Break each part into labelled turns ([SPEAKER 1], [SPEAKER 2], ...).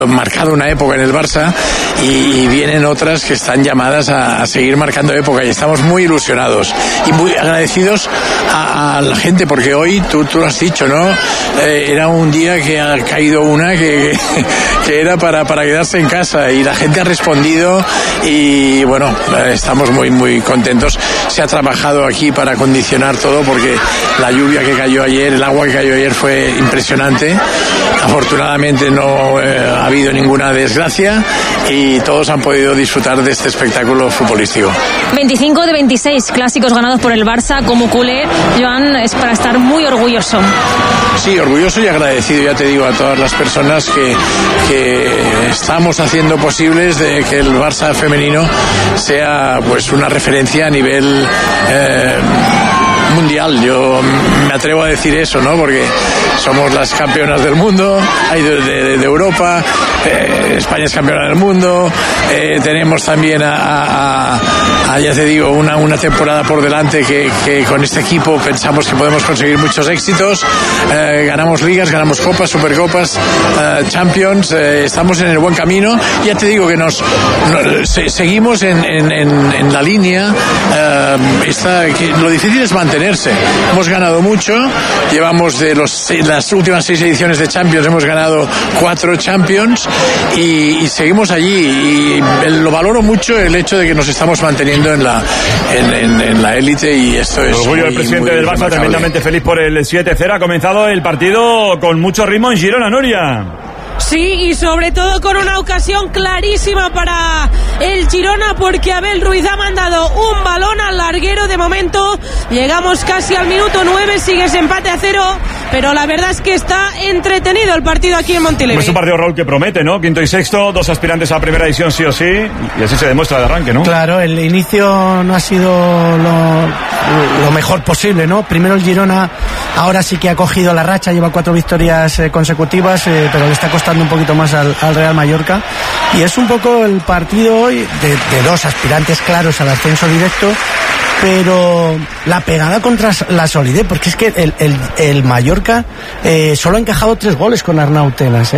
[SPEAKER 1] marcado una época en el Barça y vienen otras que están llamadas a seguir marcando época, y estamos muy ilusionados y muy agradecidos a la gente, porque hoy tú lo has dicho, ¿no? Era un día que ha caído una que era para quedarse en casa, y la gente ha respondido, y bueno, estamos muy muy contentos. Se ha trabajado aquí para acondicionar todo, porque la lluvia que cayó ayer, el agua que cayó ayer fue impresionante. Afortunadamente no ha habido ninguna desgracia y todos han podido disfrutar de este espectáculo futbolístico.
[SPEAKER 2] 25 de 26 clásicos ganados por el Barça. Como culé, Joan, es para estar muy orgulloso.
[SPEAKER 1] Sí, orgulloso y agradecido, ya te digo, a todas las personas que estamos haciendo posibles de que el Barça femenino sea pues una referencia a nivel mundial. Yo me atrevo a decir eso, ¿no? Porque somos las campeonas del mundo, de Europa, España es campeona del mundo, tenemos también ya te digo, una temporada por delante que con este equipo pensamos que podemos conseguir muchos éxitos. Ganamos ligas, ganamos copas, supercopas, Champions, estamos en el buen camino. Ya te digo que seguimos en la línea. Lo difícil es mantenerse. Hemos ganado mucho, llevamos de las últimas 6 ediciones de Champions, hemos ganado 4 Champions y seguimos allí, y lo valoro mucho, el hecho de que nos estamos manteniendo en la élite, y esto es
[SPEAKER 3] orgullo del presidente del Barça, tremendamente feliz por el 7-0. Ha comenzado el partido con mucho ritmo en Girona, Nuria.
[SPEAKER 4] Sí, y sobre todo con una ocasión clarísima para el Girona, porque Abel Ruiz ha mandado un balón al larguero. De momento llegamos casi al minuto 9, sigue ese empate a 0, pero la verdad es que está entretenido el partido aquí en Montilivi.
[SPEAKER 3] Es un partido, Raúl, que promete, ¿no? Quinto y sexto, 2 aspirantes a primera división sí o sí, y así se demuestra de arranque, ¿no?
[SPEAKER 5] Claro, el inicio no ha sido lo mejor posible, ¿no? Primero el Girona, ahora sí que ha cogido la racha, lleva 4 victorias consecutivas, pero le está costando un poquito más al Real Mallorca, y es un poco el partido hoy de 2 aspirantes claros al ascenso directo, pero la pegada contra la solidez, porque es que el Mallorca solo ha encajado 3 goles con Arnau Tenas,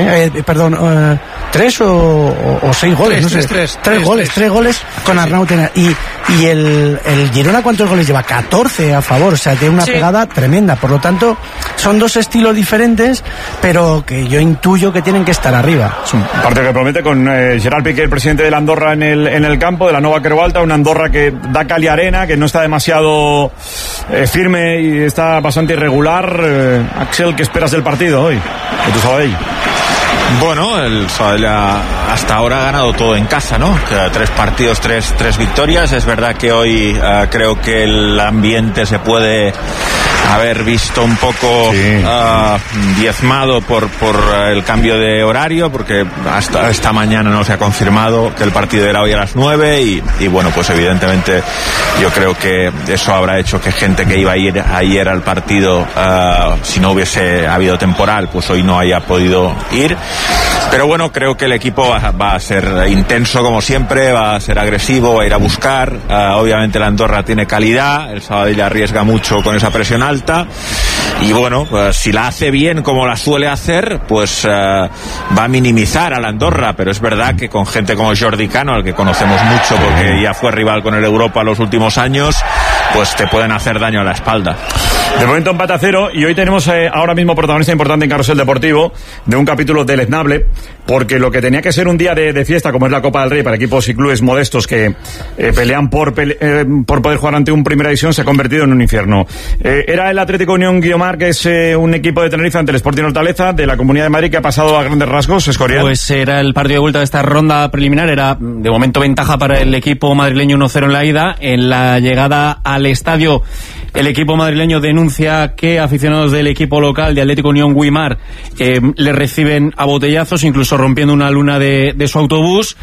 [SPEAKER 5] 3 o 6 goles, no sé, 3 goles con Arnau Tenas, y el Girona, ¿cuántos goles lleva? 14 a favor, o sea, tiene una pegada tremenda. Por lo tanto, son 2 estilos diferentes, pero que yo intuyo que tienen que estar arriba.
[SPEAKER 3] Es un partido que promete, con Gerard Piqué, el presidente de la Andorra, en el campo de la Nova Creu Alta, una Andorra que da cal y arena, que no está demasiado firme y está bastante irregular. Axel, ¿qué esperas del partido hoy de tu Sabadell?
[SPEAKER 6] Bueno, el Sabadell hasta ahora ha ganado todo en casa, ¿no? 3 partidos, 3 victorias. Es verdad que hoy creo que el ambiente se puede haber visto un poco diezmado por el cambio de horario, porque hasta esta mañana no se ha confirmado que el partido era hoy a las 9 y bueno, pues evidentemente yo creo que eso habrá hecho que gente que iba a ir ayer al partido, si no hubiese habido temporal, pues hoy no haya podido ir. Pero bueno, creo que el equipo va a ser intenso como siempre, va a ser agresivo, va a ir a buscar. Obviamente la Andorra tiene calidad, el Sabadell arriesga mucho con esa presión alta, y bueno, pues si la hace bien como la suele hacer, pues va a minimizar a la Andorra. Pero es verdad que con gente como Jordi Cano, al que conocemos mucho porque ya fue rival con el Europa los últimos años, pues te pueden hacer daño a la espalda.
[SPEAKER 3] De momento empate a 0, y hoy tenemos ahora mismo protagonista importante en Carrusel Deportivo de un capítulo deleznable, porque lo que tenía que ser un día de fiesta, como es la Copa del Rey para equipos y clubes modestos que pelean por poder jugar ante un Primera División, se ha convertido en un infierno. Era el Atlético Unión Guiomar, que es un equipo de Tenerife ante el Sporting Hortaleza de la Comunidad de Madrid, que ha pasado a grandes rasgos. Escorial.
[SPEAKER 7] Pues era el partido de vuelta de esta ronda preliminar, era de momento ventaja para el equipo madrileño 1-0 en la ida. En la llegada al estadio, el equipo madrileño denuncia que aficionados del equipo local de Atlético Unión Guimar le reciben a botellazos, incluso rompiendo una luna de su autobús.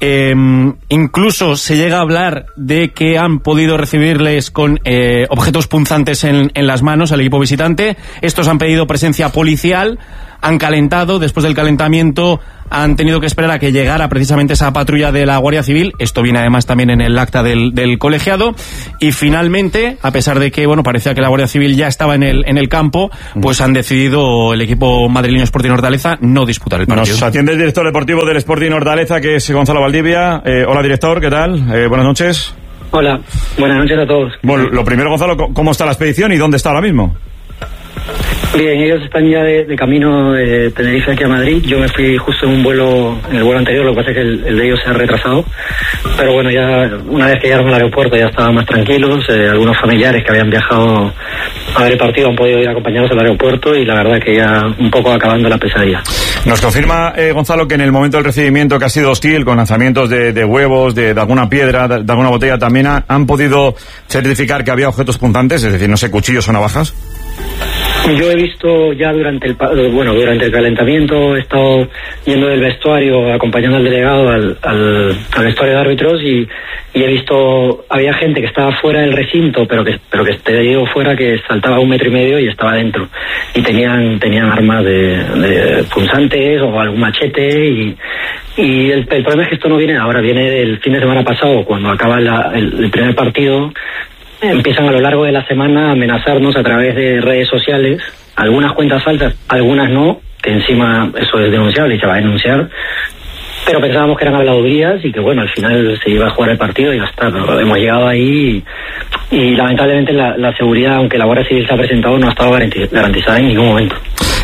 [SPEAKER 7] Incluso se llega a hablar de que han podido recibirles con objetos punzantes en las manos al equipo visitante. Estos han pedido presencia policial. han calentado. Después del calentamiento han tenido que esperar a que llegara precisamente esa patrulla de la Guardia Civil. Esto viene además también en el acta del colegiado. Y finalmente, a pesar de que parecía que la Guardia Civil ya estaba en el campo, pues han decidido el equipo madrileño Sporting Hortaleza no disputar el partido.
[SPEAKER 3] Nos atiende el director deportivo del Sporting Hortaleza, que es Gonzalo Valdivia. Hola, director, ¿qué tal? Buenas noches.
[SPEAKER 8] Hola, buenas noches a todos.
[SPEAKER 3] Bueno, lo primero, Gonzalo, ¿cómo está la expedición y dónde está ahora mismo?
[SPEAKER 8] Bien, ellos están ya de camino de Tenerife aquí a Madrid. Yo me fui justo en el vuelo anterior, lo que pasa es que el de ellos se ha retrasado. Pero bueno, ya una vez que llegaron al aeropuerto ya estaban más tranquilos. Algunos familiares que habían viajado a ver el partido han podido ir acompañados al aeropuerto y la verdad que ya un poco acabando la pesadilla.
[SPEAKER 3] Nos confirma, Gonzalo, que en el momento del recibimiento, que ha sido hostil, con lanzamientos de huevos, de alguna piedra, de alguna botella, también han podido certificar que había objetos punzantes, es decir, no sé, cuchillos o navajas.
[SPEAKER 8] Yo he visto ya durante el calentamiento, he estado yendo del vestuario, acompañando al delegado al vestuario de árbitros y he visto, había gente que estaba fuera del recinto, pero que te digo fuera, que saltaba 1,5 metros y estaba dentro. Y tenían armas de punzantes o algún machete y el problema es que esto no viene ahora, viene del fin de semana pasado, cuando acaba el primer partido. Empiezan a lo largo de la semana a amenazarnos a través de redes sociales, algunas cuentas falsas, algunas no, que encima eso es denunciable y se va a denunciar, pero pensábamos que eran habladurías y que bueno, al final se iba a jugar el partido y ya está, pero hemos llegado ahí y lamentablemente la seguridad, aunque la Guardia Civil se ha presentado, no ha estado garantizada en ningún momento.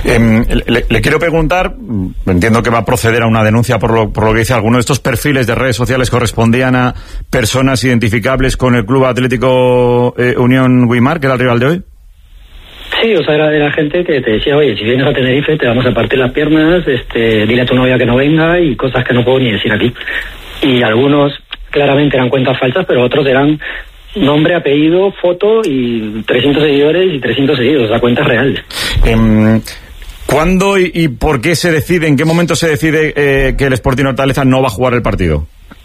[SPEAKER 3] Le quiero preguntar, entiendo que va a proceder a una denuncia por lo que dice, ¿alguno de estos perfiles de redes sociales correspondían a personas identificables con el Club Atlético Unión Guimar, que era el rival de hoy?
[SPEAKER 8] Sí, o sea, era gente que te decía, oye, si vienes a Tenerife te vamos a partir las piernas, dile a tu novia que no venga y cosas que no puedo ni decir aquí. Y algunos claramente eran cuentas falsas, pero otros eran nombre, apellido, foto y 300 seguidores y 300 seguidos, o sea, cuentas reales.
[SPEAKER 3] ¿Cuándo y por qué se decide, en qué momento se decide que el Sporting Hortaleza no va a jugar el partido?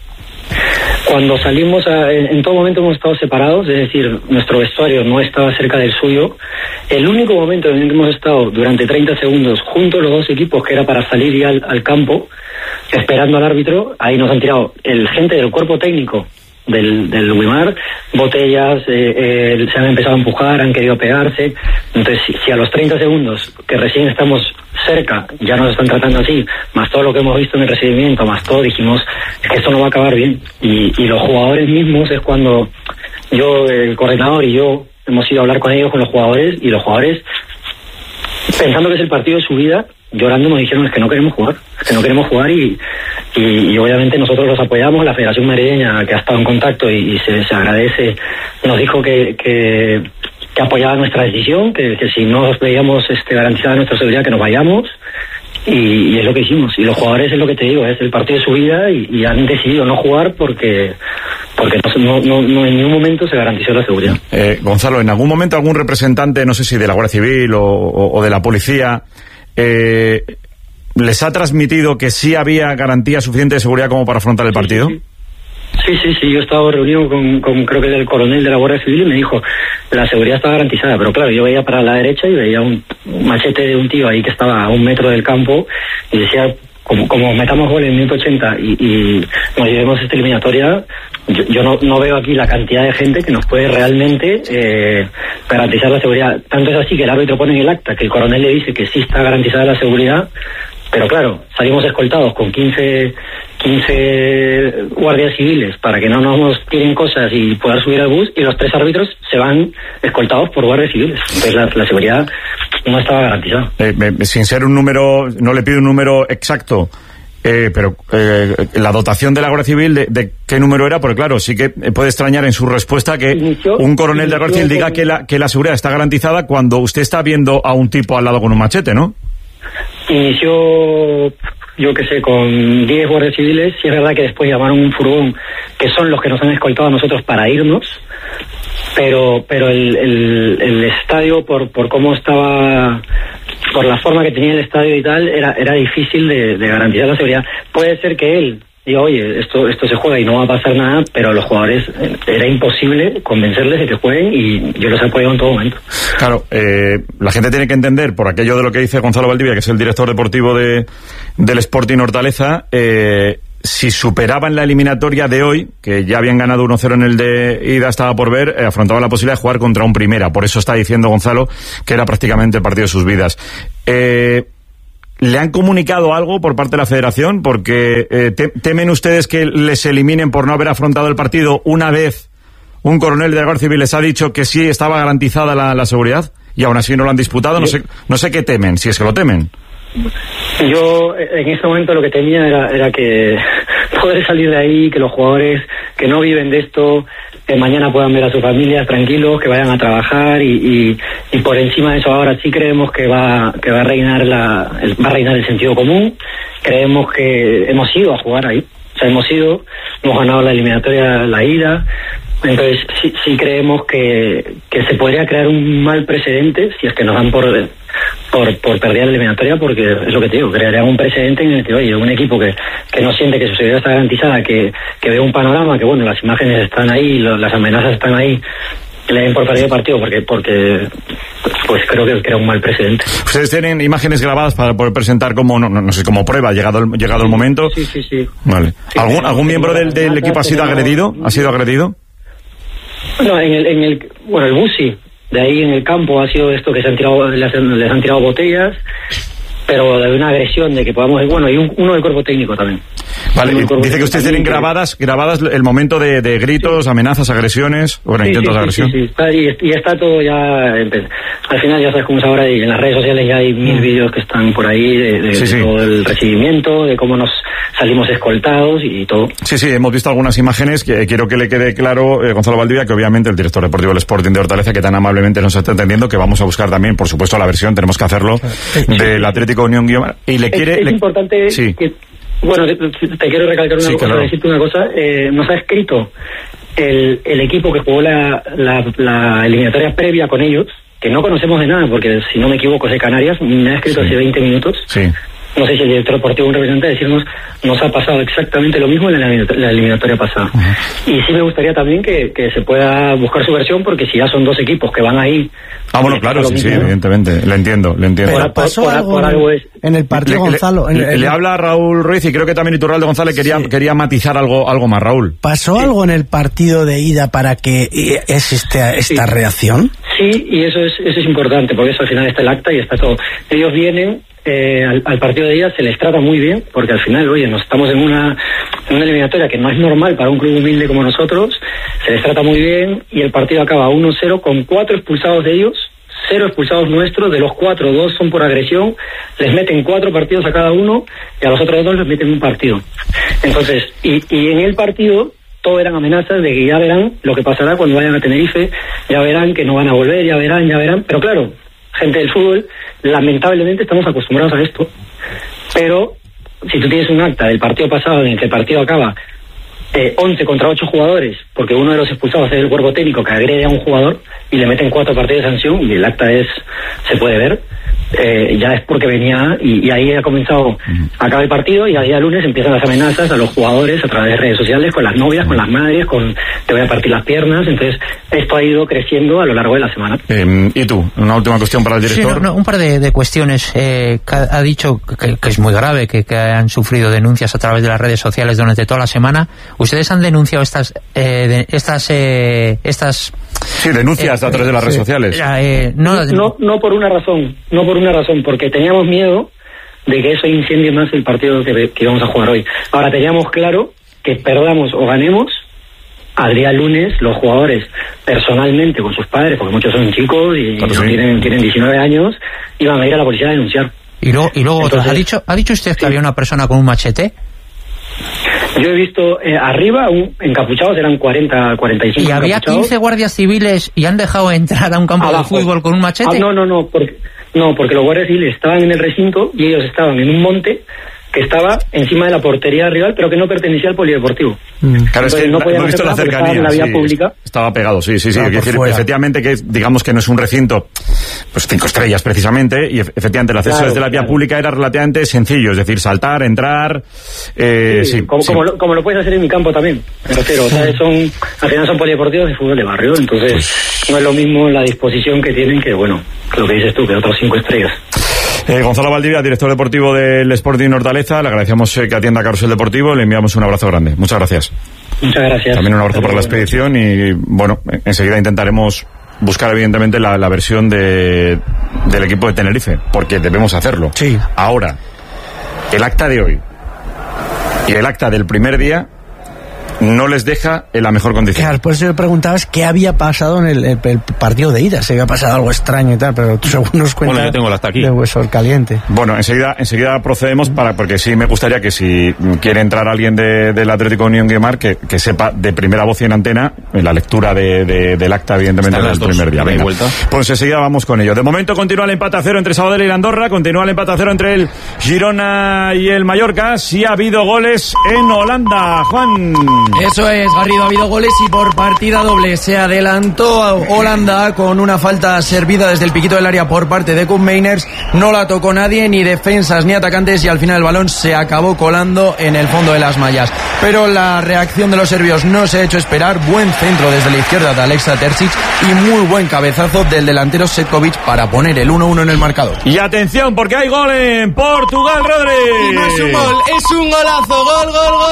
[SPEAKER 8] Cuando salimos, en todo momento hemos estado separados, es decir, nuestro vestuario no estaba cerca del suyo. El único momento en el que hemos estado durante 30 segundos juntos los dos equipos, que era para salir ya al campo, esperando al árbitro, ahí nos han tirado el gente del cuerpo técnico del Guimar, botellas, se han empezado a empujar, han querido pegarse. Entonces, si a los 30 segundos que recién estamos cerca ya nos están tratando así, más todo lo que hemos visto en el recibimiento, más todo, dijimos, es que esto no va a acabar bien. Y los jugadores mismos, es cuando yo, el coordinador y yo hemos ido a hablar con ellos, con los jugadores, y los jugadores, pensando que es el partido de su vida, llorando nos dijeron, es que no queremos jugar y obviamente nosotros los apoyamos. La Federación Madrileña, que ha estado en contacto y se agradece, nos dijo que apoyaba nuestra decisión, que si no veíamos garantizada nuestra seguridad, que nos vayamos, y es lo que hicimos. Y los jugadores, es lo que te digo, es el partido de su vida y han decidido no jugar porque no en ningún momento se garantizó la seguridad.
[SPEAKER 3] Gonzalo, ¿en algún momento algún representante, no sé si de la Guardia Civil o de la policía, les ha transmitido que sí había garantía suficiente de seguridad como para afrontar el partido?
[SPEAKER 8] Sí, yo he estado reunido con creo que el coronel de la Guardia Civil y me dijo, la seguridad está garantizada, pero claro, yo veía para la derecha y veía un machete de un tío ahí que estaba a 1 metro del campo y decía, como metamos gol en el minuto 80 y nos llevemos esta eliminatoria, yo no veo aquí la cantidad de gente que nos puede realmente garantizar la seguridad. Tanto es así que el árbitro pone en el acta que el coronel le dice que sí está garantizada la seguridad, pero claro, salimos escoltados con 15 guardias civiles para que no nos tiren cosas y poder subir al bus, y los 3 árbitros se van escoltados por guardias civiles. Entonces la seguridad no estaba garantizada.
[SPEAKER 3] Sin ser un número, no le pido un número exacto, pero la dotación de la Guardia Civil, ¿de qué número era? Porque claro, sí que puede extrañar en su respuesta que un coronel de la Guardia Civil diga que la seguridad está garantizada cuando usted está viendo a un tipo al lado con un machete, ¿no?
[SPEAKER 8] Inició, yo qué sé, con 10 guardias civiles. Sí es verdad que después llamaron un furgón, que son los que nos han escoltado a nosotros para irnos, pero el estadio, por cómo estaba, por la forma que tenía el estadio y tal, era difícil de garantizar la seguridad. Puede ser que él diga, oye, esto se juega y no va a pasar nada, pero a los jugadores era imposible convencerles de que jueguen y yo los he apoyado en todo momento.
[SPEAKER 3] Claro, la gente tiene que entender, por aquello de lo que dice Gonzalo Valdivia, que es el director deportivo del Sporting Hortaleza, si superaban la eliminatoria de hoy, que ya habían ganado 1-0 en el de ida, estaba por ver, afrontaban la posibilidad de jugar contra un Primera. Por eso está diciendo Gonzalo que era prácticamente el partido de sus vidas. ¿Le han comunicado algo por parte de la Federación? Porque temen ustedes que les eliminen por no haber afrontado el partido una vez un coronel de la Guardia Civil les ha dicho que sí estaba garantizada la seguridad y aún así no lo han disputado. No sé qué temen, si es que lo temen.
[SPEAKER 8] Yo en ese momento lo que temía era que poder salir de ahí, que los jugadores que no viven de esto mañana puedan ver a sus familias tranquilos, que vayan a trabajar y por encima de eso ahora sí creemos que va a reinar el sentido común. Creemos que hemos ido a jugar ahí, o sea, hemos ganado la eliminatoria, la ida. Entonces sí creemos que se podría crear un mal precedente si es que nos dan por perder la eliminatoria, porque es lo que te digo, crearía un precedente en el que, oye, un equipo que no siente que su seguridad está garantizada, que ve un panorama, que bueno, las imágenes están ahí, las amenazas están ahí, que le den por perdido el partido porque pues creo que crea un mal precedente.
[SPEAKER 3] ¿Ustedes tienen imágenes grabadas para poder presentar como no sé, como prueba llegado el momento?
[SPEAKER 8] Sí.
[SPEAKER 3] Vale. ¿Algún miembro del equipo ha sido agredido? ¿Ha sido agredido?
[SPEAKER 8] No, el Busi, de ahí en el campo ha sido esto que les han tirado botellas, pero de una agresión de que podamos, bueno, y uno del cuerpo técnico también.
[SPEAKER 3] Vale, dice que ustedes tienen grabadas el momento de gritos, amenazas, agresiones, intentos de agresión.
[SPEAKER 8] Sí, y está todo ya, al final ya sabes cómo es ahora, y en las redes sociales ya hay 1000 vídeos que están por ahí de todo el recibimiento, de cómo nos salimos escoltados y todo. Sí,
[SPEAKER 3] hemos visto algunas imágenes que quiero que le quede claro, Gonzalo Valdivia, que obviamente el director deportivo del Sporting de Hortaleza, que tan amablemente nos está entendiendo, que vamos a buscar también, por supuesto, la versión, tenemos que hacerlo, del Atlético Unión Guiomar. Y es
[SPEAKER 8] importante que... Bueno, te quiero recalcar una cosa, decirte una cosa. Nos ha escrito el equipo que jugó la eliminatoria previa con ellos, que no conocemos de nada, porque si no me equivoco es de Canarias, me ha escrito hace 20 minutos. Sí. No sé si el director deportivo, un representante, decirnos, nos ha pasado exactamente lo mismo en la eliminatoria pasada. Y sí me gustaría también que se pueda buscar su versión, porque si ya son dos equipos que van ahí... bueno,
[SPEAKER 3] claro, sí, evidentemente, le entiendo.
[SPEAKER 5] Pero pasó algo en el partido, Gonzalo.
[SPEAKER 3] Le habla Raúl Ruiz, y creo que también Iturralde González quería matizar algo más, Raúl.
[SPEAKER 5] ¿Pasó algo en el partido de ida para que exista esta reacción?
[SPEAKER 8] Sí, y eso es importante, porque eso al final está el acta y está todo. Ellos vienen... al partido de ida se les trata muy bien, porque al final, oye, nos estamos en una eliminatoria que no es normal para un club humilde como nosotros, se les trata muy bien y el partido acaba 1-0 con 4 expulsados de ellos, 0 expulsados nuestros, de los 4, 2 son por agresión, les meten 4 partidos a cada uno y a los otros 2 les meten un partido. Entonces, y en el partido todo eran amenazas de que ya verán lo que pasará cuando vayan a Tenerife, ya verán que no van a volver, ya verán, pero claro, gente del fútbol, lamentablemente estamos acostumbrados a esto, pero si tú tienes un acta del partido pasado en el que el partido acaba 11 contra 8 jugadores, porque uno de los expulsados es el cuerpo técnico que agrede a un jugador y le meten 4 partidos de sanción, y el acta se puede ver, ya es porque venía y ahí ha comenzado, acaba el partido y a día lunes empiezan las amenazas a los jugadores a través de redes sociales, con las novias, con las madres, te voy a partir las piernas. Entonces esto ha ido creciendo a lo largo de la semana.
[SPEAKER 3] ¿Y tú? Una última cuestión para el director.
[SPEAKER 9] Sí, un par de cuestiones. Ha dicho que es muy grave, que han sufrido denuncias a través de las redes sociales durante toda la semana. ¿Ustedes han denunciado estas
[SPEAKER 3] denuncias a través de las redes sociales?
[SPEAKER 8] No por una razón, porque teníamos miedo de que eso incendie más el partido que íbamos a jugar hoy. Ahora teníamos claro que perdamos o ganemos, al día lunes los jugadores personalmente con sus padres, porque muchos son chicos y tienen 19 años, iban a ir a la policía a denunciar.
[SPEAKER 9] Y luego entonces, ¿ha dicho usted que había una persona con un machete?
[SPEAKER 8] Yo he visto arriba encapuchados, eran 40, 45.
[SPEAKER 9] ¿Y había 15 guardias civiles y han dejado entrar a un campo de fútbol con un machete?
[SPEAKER 8] No, porque los guardias civiles estaban en el recinto y ellos estaban en un monte que estaba encima de la portería rival, pero que no pertenecía al polideportivo.
[SPEAKER 3] Claro, es que
[SPEAKER 8] no
[SPEAKER 3] hemos visto la cercanía.
[SPEAKER 8] En la vía pública.
[SPEAKER 3] Estaba pegado, sí.
[SPEAKER 5] Claro,
[SPEAKER 3] Decir, efectivamente, que digamos que no es un recinto, pues 5 estrellas precisamente, y efectivamente el acceso desde la vía pública era relativamente sencillo, es decir, saltar, entrar.
[SPEAKER 8] Como lo puedes hacer en mi campo también. Me refiero, al final son polideportivos de fútbol de barrio, entonces no es lo mismo la disposición que tienen que, bueno, lo que dices tú, que otros 5 estrellas.
[SPEAKER 3] Gonzalo Valdivia, director deportivo del Sporting Hortaleza, le agradecemos que atienda a Carrusel Deportivo, le enviamos un abrazo grande. Muchas gracias.
[SPEAKER 8] Muchas gracias.
[SPEAKER 3] También un abrazo para la expedición y, bueno, enseguida intentaremos buscar evidentemente la versión del equipo de Tenerife, porque debemos hacerlo.
[SPEAKER 5] Sí.
[SPEAKER 3] Ahora, el acta de hoy y el acta del primer día no les deja en la mejor condición.
[SPEAKER 5] Claro, por eso me preguntabas qué había pasado en el partido de ida, si había pasado algo extraño y tal, pero tú según nos cuentas,
[SPEAKER 7] bueno, yo tengo el acta aquí,
[SPEAKER 5] de hueso caliente.
[SPEAKER 3] Bueno, enseguida procedemos porque sí me gustaría que si quiere entrar alguien del Atlético Unión Guimar, que sepa de primera voz y en antena la lectura del acta, evidentemente, del primer día. Venga, pues enseguida vamos con ello. De momento continúa el empate a 0 entre Sabadell y Andorra, continúa el empate a 0 entre el Girona y el Mallorca. Sí ha habido goles en Holanda, Juan.
[SPEAKER 10] Eso es, Garrido, ha habido goles y por partida doble se adelantó a Holanda con una falta servida desde el piquito del área por parte de Koopmeiners. No la tocó nadie, ni defensas ni atacantes, y al final el balón se acabó colando en el fondo de las mallas. Pero la reacción de los serbios no se ha hecho esperar. Buen centro desde la izquierda de Alexa Terzic y muy buen cabezazo del delantero Setkovic para poner el 1-1 en el marcador.
[SPEAKER 3] Y atención, porque hay gol en Portugal, Rodri.
[SPEAKER 10] Y no es un gol, es un golazo. Gol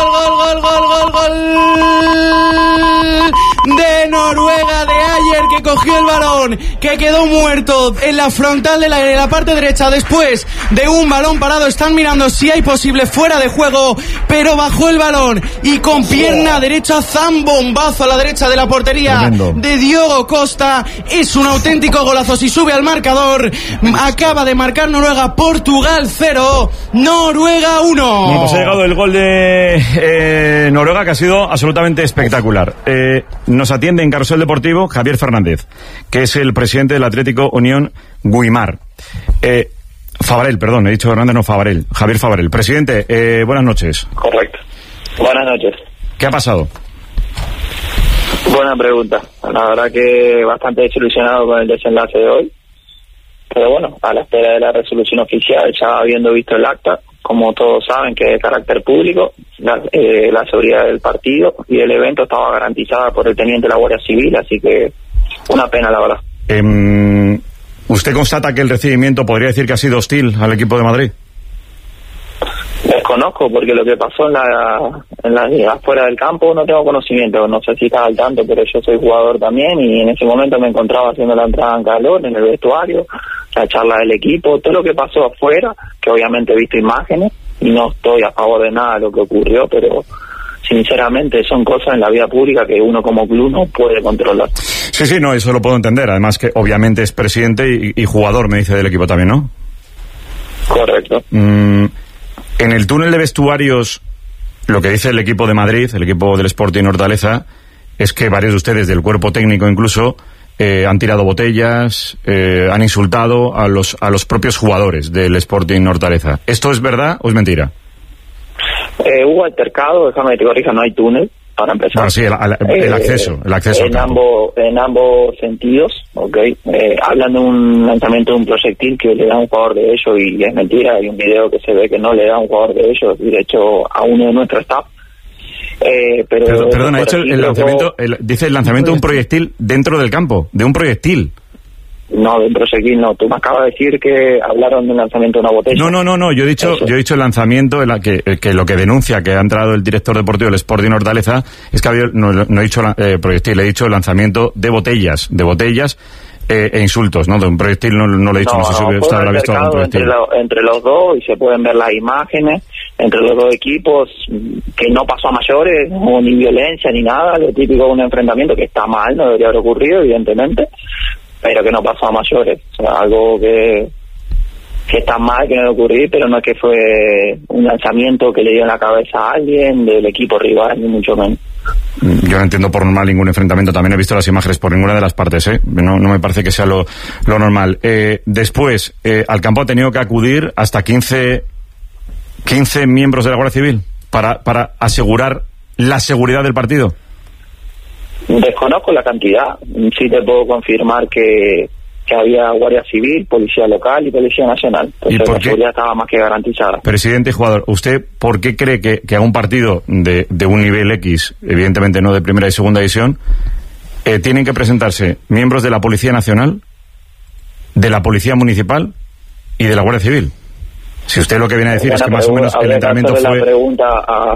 [SPEAKER 10] de Noruega, de Ayer, que cogió el balón, que quedó muerto en la frontal de la parte derecha después de un balón parado. Están mirando si hay posible fuera de juego, pero bajó el balón y con pierna derecha, zambombazo a la derecha de la portería. Tremendo. De Diogo Costa. Es un auténtico golazo. Si sube al marcador, acaba de marcar Noruega. Portugal 0, Noruega 1.
[SPEAKER 3] Bueno, pues ha llegado el gol de Noruega, que ha sido absolutamente espectacular. Nos atiende en Carrusel Deportivo Javier Fernández, que es el presidente del Atlético Unión Guimar. Favarel, perdón, he dicho Hernández, no Favarel. Javier Favarel. Presidente, buenas noches.
[SPEAKER 11] Correcto. Buenas noches.
[SPEAKER 3] ¿Qué ha pasado?
[SPEAKER 11] Buena pregunta. La verdad que bastante desilusionado con el desenlace de hoy. Pero bueno, a la espera de la resolución oficial, ya habiendo visto el acta, como todos saben que es de carácter público, la seguridad del partido y el evento estaba garantizada por el teniente de la Guardia Civil, así que una pena, la verdad.
[SPEAKER 3] ¿Usted constata que el recibimiento podría decir que ha sido hostil al equipo de Madrid?
[SPEAKER 11] Desconozco, porque lo que pasó afuera del campo no tengo conocimiento, no sé si estás al tanto, pero yo soy jugador también y en ese momento me encontraba haciendo la entrada en calor, en el vestuario, la charla del equipo, todo lo que pasó afuera, que obviamente he visto imágenes y no estoy a favor de nada de lo que ocurrió, pero sinceramente son cosas en la vida pública que uno como club no puede controlar.
[SPEAKER 3] Sí, no, eso lo puedo entender, además que obviamente es presidente y jugador, me dice, del equipo también, ¿no?
[SPEAKER 11] Correcto.
[SPEAKER 3] En el túnel de vestuarios, lo que dice el equipo de Madrid, el equipo del Sporting Hortaleza, es que varios de ustedes, del cuerpo técnico incluso, han tirado botellas, han insultado a los propios jugadores del Sporting Hortaleza. ¿Esto es verdad o es mentira?
[SPEAKER 11] Hubo altercado, déjame que te corrija, no hay túnel, para empezar.
[SPEAKER 3] Bueno, sí, el acceso
[SPEAKER 11] en ambos sentidos, okay. Hablan de un lanzamiento de un proyectil que le da a un jugador de ellos y es mentira. Hay un video que se ve que no le da a un jugador de ellos, y de hecho a uno de nuestro staff.
[SPEAKER 3] Perdón, ha hecho el lanzamiento, dice el lanzamiento de un proyectil dentro del campo, de un proyectil.
[SPEAKER 11] No, de un proyectil no. Tú me acabas de decir que hablaron de un lanzamiento de una botella.
[SPEAKER 3] No. Yo he dicho el lanzamiento, que lo que denuncia que ha entrado el director deportivo del Sporting Hortaleza es que no he dicho proyectil, he dicho lanzamiento de botellas e insultos, ¿no? De un proyectil no lo he dicho, no sé si usted habrá visto algún proyectil.
[SPEAKER 11] Entre los dos, y se pueden ver las imágenes entre los dos equipos, que no pasó a mayores, no, ni violencia ni nada, lo típico de un enfrentamiento que está mal, no debería haber ocurrido, evidentemente, pero que no pasó a mayores. O sea, algo que está mal, que no debe ocurrir, pero no es que fue un lanzamiento que le dio en la cabeza a alguien del equipo rival, ni mucho menos.
[SPEAKER 3] Yo no entiendo por normal ningún enfrentamiento. También he visto las imágenes por ninguna de las partes, no me parece que sea lo normal. Después, al campo ha tenido que acudir hasta 15 15 miembros de la Guardia Civil para asegurar la seguridad del partido.
[SPEAKER 11] Desconozco la cantidad. Sí te puedo confirmar que había Guardia Civil, Policía Local y Policía Nacional. Entonces la seguridad estaba más que garantizada.
[SPEAKER 3] Presidente y jugador, ¿usted por qué cree que a un partido de un nivel X, evidentemente no de primera y segunda división, tienen que presentarse miembros de la Policía Nacional, de la Policía Municipal y de la Guardia Civil? Si usted lo que viene a decir es que más o menos el entrenamiento fue...
[SPEAKER 11] La pregunta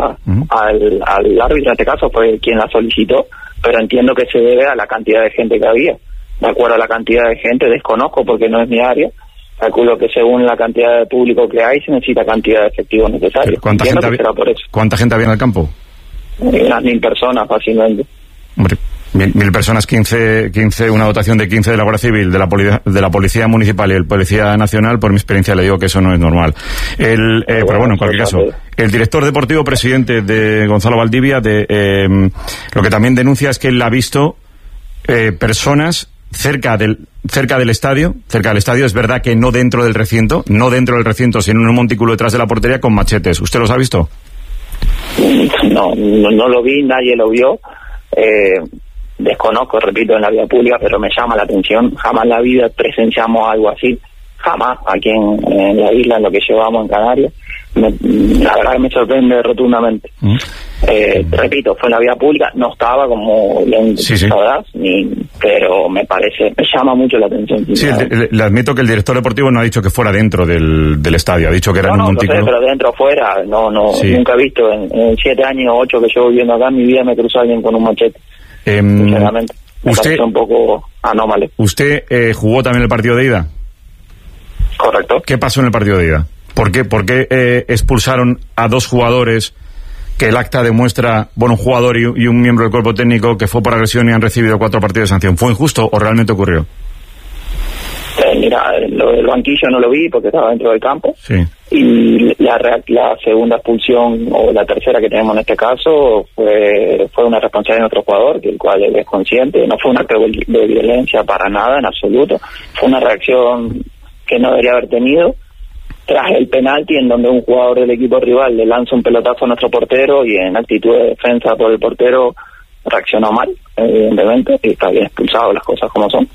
[SPEAKER 11] al árbitro, en este caso fue quien la solicitó, pero entiendo que se debe a la cantidad de gente que había. De acuerdo a la cantidad de gente, desconozco porque no es mi área, calculo que según la cantidad de público que hay se necesita cantidad de efectivos necesarios.
[SPEAKER 3] ¿Cuánta gente había en el campo?
[SPEAKER 11] Unas 1.000 personas fácilmente.
[SPEAKER 3] Hombre, 1.000 personas, 15, una dotación de 15 de la Guardia Civil, de la Policía Municipal y el Policía Nacional, por mi experiencia le digo que eso no es normal. Pero bueno, en cualquier caso, el director deportivo presidente de Gonzalo Valdivia, lo que también denuncia es que él ha visto personas cerca del estadio, es verdad que no dentro del recinto, sino en un montículo detrás de la portería con machetes. ¿Usted los ha visto?
[SPEAKER 11] No lo vi, nadie lo vio. Desconozco, repito, en la vía pública, pero me llama la atención. Jamás en la vida presenciamos algo así, jamás aquí en la isla, en lo que llevamos en Canarias. La verdad que me sorprende rotundamente. Repito, fue en la vía pública, no estaba como bien sabrás, pero me llama mucho la atención.
[SPEAKER 3] Sí, le admito que el director deportivo no ha dicho que fuera dentro del estadio, ha dicho que era en un montículo.
[SPEAKER 11] No sé, pero dentro o fuera, nunca he visto, en 7 años o 8 que llevo viviendo acá, en mi vida me cruzó alguien con un machete. Sinceramente, me parece un poco anómalo.
[SPEAKER 3] ¿Usted jugó también el partido de ida?
[SPEAKER 11] Correcto.
[SPEAKER 3] ¿Qué pasó en el partido de ida? ¿Por qué expulsaron a 2 jugadores que el acta demuestra, un jugador y un miembro del cuerpo técnico que fue por agresión y han recibido 4 partidos de sanción? ¿Fue injusto o realmente ocurrió?
[SPEAKER 11] Mira, lo del banquillo no lo vi porque estaba dentro del campo.
[SPEAKER 3] Sí.
[SPEAKER 11] Y la segunda expulsión, o la tercera que tenemos en este caso, fue una responsabilidad de nuestro jugador, que el cual es consciente. No fue un acto de violencia para nada, en absoluto. Fue una reacción que no debería haber tenido. Tras el penalti, en donde un jugador del equipo rival le lanza un pelotazo a nuestro portero y en actitud de defensa por el portero reaccionó mal, evidentemente, y está bien expulsado, las cosas como son.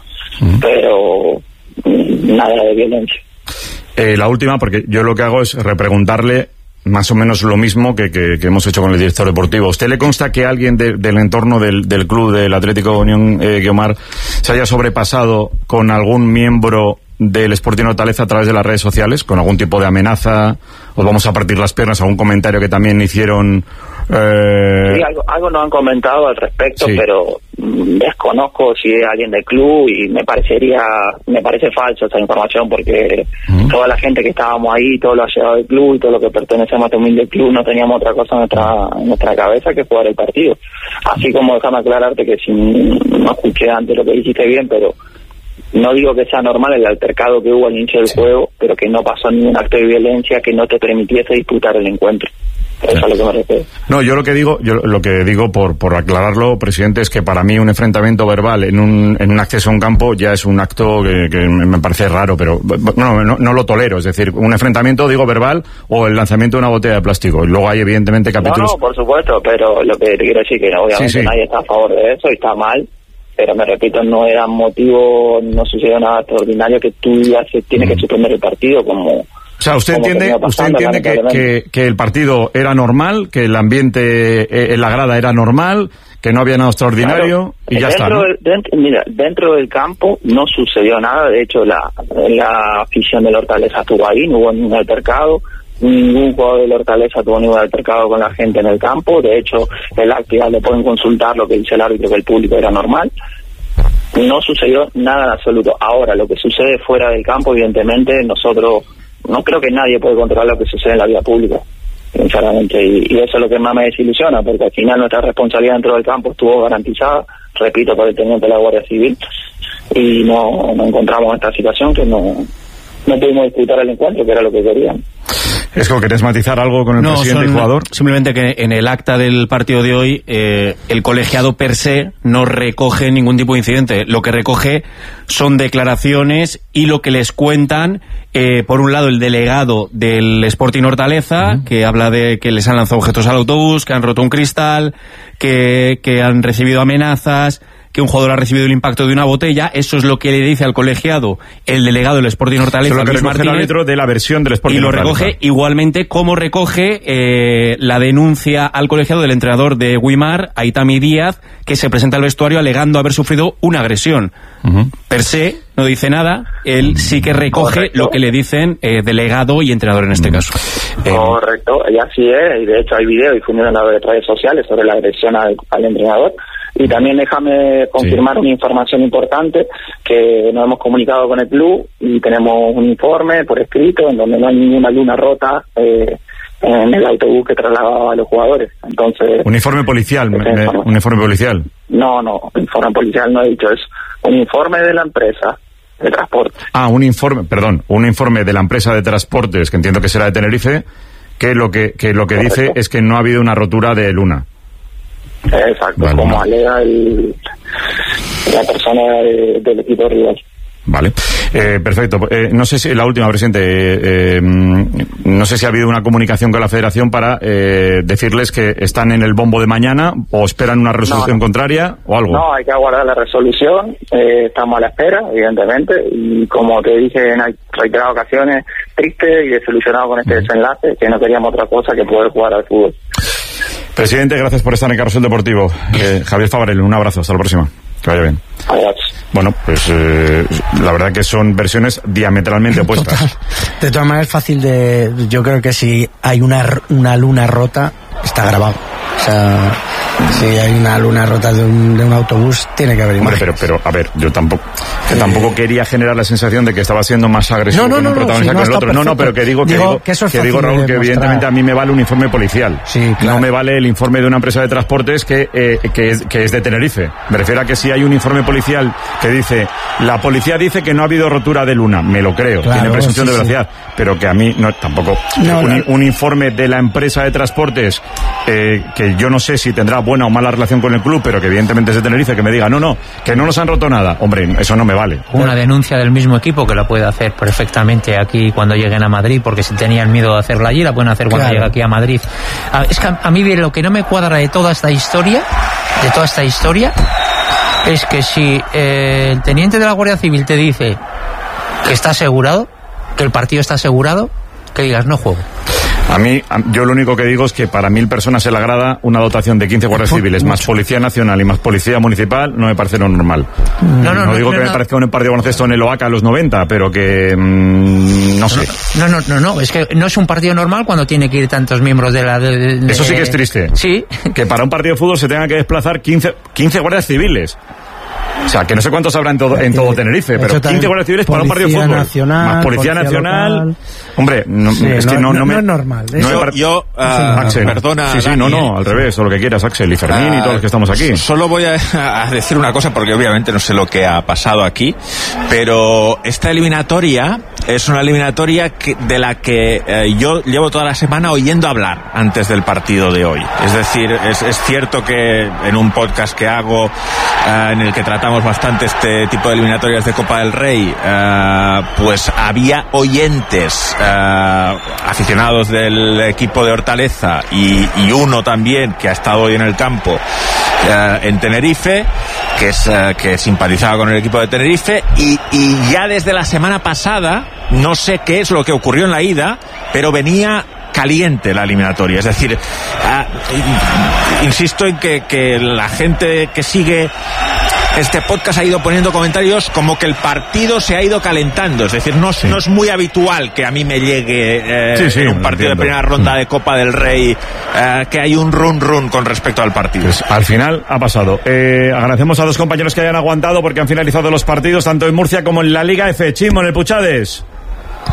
[SPEAKER 11] Pero nada de violencia.
[SPEAKER 3] La última, porque yo lo que hago es repreguntarle más o menos lo mismo que hemos hecho con el director deportivo. ¿Usted le consta que alguien del entorno del club del Atlético Unión Guiomar se haya sobrepasado con algún miembro del Sporting Hortaleza a través de las redes sociales, con algún tipo de amenaza, os vamos a partir las piernas, algún comentario que también hicieron?
[SPEAKER 11] Sí, algo nos han comentado al respecto, sí. Pero desconozco si es alguien del club y me parece falso esa información porque toda la gente que estábamos ahí, todo lo allegado del club y todo lo que pertenecemos a este humilde club, no teníamos otra cosa en nuestra cabeza que jugar el partido. Así como déjame aclararte que si no escuché antes lo que dijiste bien, pero no digo que sea normal el altercado que hubo al inicio del juego, pero que no pasó ningún acto de violencia que no te permitiese disputar el encuentro. Eso es a lo que me refiero.
[SPEAKER 3] No, yo lo que digo por aclararlo, presidente, es que para mí un enfrentamiento verbal en un acceso a un campo ya es un acto que me parece raro, pero no lo tolero. Es decir, un enfrentamiento, digo, verbal o el lanzamiento de una botella de plástico. Luego hay evidentemente capítulos...
[SPEAKER 11] No, por supuesto, pero lo que quiero decir que obviamente nadie está a favor de eso y está mal. Pero me repito, no era motivo, no sucedió nada extraordinario que tú ya tienes que suspender el partido como...
[SPEAKER 3] O sea, ¿usted entiende que el partido era normal, que el ambiente en la grada era normal, que no había nada extraordinario, claro, y ya está, ¿no?
[SPEAKER 11] Dentro del campo no sucedió nada. De hecho, la afición del Hortaleza estuvo ahí, no hubo ningún altercado. Ningún jugador del Hortaleza tuvo ningún altercado con la gente en el campo. De hecho, el acto ya le pueden consultar lo que dice el árbitro, que el público era normal. No sucedió nada en absoluto. Ahora, lo que sucede fuera del campo, evidentemente, nosotros no creo que nadie puede controlar lo que sucede en la vía pública, sinceramente, y eso es lo que más me desilusiona, porque al final nuestra responsabilidad dentro del campo estuvo garantizada, repito, por el teniente de la Guardia Civil, y no encontramos esta situación que no pudimos disputar el encuentro, que era lo que queríamos.
[SPEAKER 3] Esco, ¿querés matizar algo con el presidente y jugador?
[SPEAKER 7] Simplemente que en el acta del partido de hoy el colegiado per se no recoge ningún tipo de incidente. Lo que recoge son declaraciones y lo que les cuentan, por un lado, el delegado del Sporting Hortaleza, que habla de que les han lanzado objetos al autobús, que han roto un cristal, que han recibido amenazas, que un jugador ha recibido el impacto de una botella. Eso es lo que le dice al colegiado el delegado del Sporting Hortaleza,
[SPEAKER 3] Luis
[SPEAKER 7] Martínez,
[SPEAKER 3] el árbitro de la versión del Sporting
[SPEAKER 7] y lo
[SPEAKER 3] Hortaleza.
[SPEAKER 7] recoge igualmente como recoge la denuncia al colegiado del entrenador de Guimar, Aitami Díaz, que se presenta al vestuario alegando haber sufrido una agresión. Per se no dice nada, él sí que recoge lo que le dicen delegado y entrenador en este caso.
[SPEAKER 11] Correcto, y así es, y de hecho hay videos difundidos en las redes sociales sobre la agresión al entrenador. Y también déjame confirmar una información importante, que nos hemos comunicado con el club y tenemos un informe por escrito en donde no hay ninguna luna rota en el autobús que trasladaba a los jugadores. Entonces,
[SPEAKER 3] un informe policial, un informe policial.
[SPEAKER 11] No, informe policial no he dicho eso. Un informe de la empresa de transporte.
[SPEAKER 3] Un informe de la empresa de transportes, que entiendo que será de Tenerife, que lo que dice es que no ha habido una rotura de luna.
[SPEAKER 11] Exacto, vale, como alega la persona del equipo rival.
[SPEAKER 3] Vale, perfecto. No sé si la última, presidente, no sé si ha habido una comunicación con la Federación para decirles que están en el bombo de mañana o esperan una resolución contraria o algo.
[SPEAKER 11] No, hay que aguardar la resolución. Estamos a la espera, evidentemente, y como te dije en reiteradas ocasiones, triste y desilusionado con este desenlace, que no queríamos otra cosa que poder jugar al fútbol.
[SPEAKER 3] Presidente, gracias por estar en Carrusel Deportivo. Javier Favarel, un abrazo, hasta la próxima. Que vaya bien.
[SPEAKER 11] Adiós.
[SPEAKER 3] Bueno, pues la verdad que son versiones diametralmente opuestas.
[SPEAKER 5] Total. De todas maneras, es fácil yo creo que si hay una luna rota, está grabado. O sea, si hay una luna rota de un autobús, tiene que haber imágenes.
[SPEAKER 3] Hombre, pero a ver, yo tampoco quería generar la sensación de que estaba siendo más agresivo con un protagonista que el otro. No, pero que digo Raúl, que evidentemente a mí me vale un informe policial.
[SPEAKER 5] Sí, claro.
[SPEAKER 3] No me vale el informe de una empresa de transportes que es de Tenerife. Me refiero a que si hay un informe policial que dice, la policía dice que no ha habido rotura de luna, me lo creo, claro, tiene presunción de veracidad, pero que a mí tampoco. Un informe de la empresa de transportes que yo no sé si tendrá buena o mala relación con el club, pero que evidentemente es de Tenerife, que me diga, que no nos han roto nada. Hombre, eso no me vale.
[SPEAKER 9] Una denuncia del mismo equipo que la puede hacer perfectamente aquí cuando lleguen a Madrid, porque si tenían miedo de hacerla allí, la pueden hacer cuando llegue aquí a Madrid. Es que a mí lo que no me cuadra de toda esta historia, es que si el teniente de la Guardia Civil te dice que está asegurado, que el partido está asegurado, que digas, no juego.
[SPEAKER 3] Yo lo único que digo es que para 1.000 personas en la grada una dotación de 15 guardias civiles más Policía Nacional y más Policía Municipal no me parece lo normal. No digo que me parezca un partido de baloncesto en el OACA a los 90, pero que no sé.
[SPEAKER 9] No, es que no es un partido normal cuando tiene que ir tantos miembros de la...
[SPEAKER 3] Eso sí que es triste.
[SPEAKER 9] Sí.
[SPEAKER 3] Que para un partido de fútbol se tenga que desplazar 15 guardias civiles. O sea, que no sé cuántos habrá en todo Tenerife, pero 15 guardias civiles para un partido de fútbol. Más Policía Nacional. Local. Hombre, es que no es
[SPEAKER 5] normal.
[SPEAKER 3] Axel,
[SPEAKER 6] perdona.
[SPEAKER 3] Sí, al revés, o lo que quieras, Axel y Fermín y todos los que estamos aquí.
[SPEAKER 6] Solo voy a decir una cosa, porque obviamente no sé lo que ha pasado aquí, pero esta eliminatoria es una eliminatoria de la que yo llevo toda la semana oyendo hablar antes del partido de hoy. Es decir, es cierto que en un podcast que hago, en el que tratamos bastante este tipo de eliminatorias de Copa del Rey, pues había oyentes aficionados del equipo de Hortaleza y uno también que ha estado hoy en el campo en Tenerife, que simpatizaba con el equipo de Tenerife, y ya desde la semana pasada, no sé qué es lo que ocurrió en la ida, pero venía caliente la eliminatoria. Es decir, insisto en que la gente que sigue este podcast ha ido poniendo comentarios como que el partido se ha ido calentando. Es decir, no es muy habitual que a mí me llegue en un partido de primera ronda de Copa del Rey que hay un run con respecto al partido.
[SPEAKER 3] Pues al final ha pasado. Agradecemos a dos compañeros que hayan aguantado porque han finalizado los partidos tanto en Murcia como en la Liga F. Chimo, en el Puchades.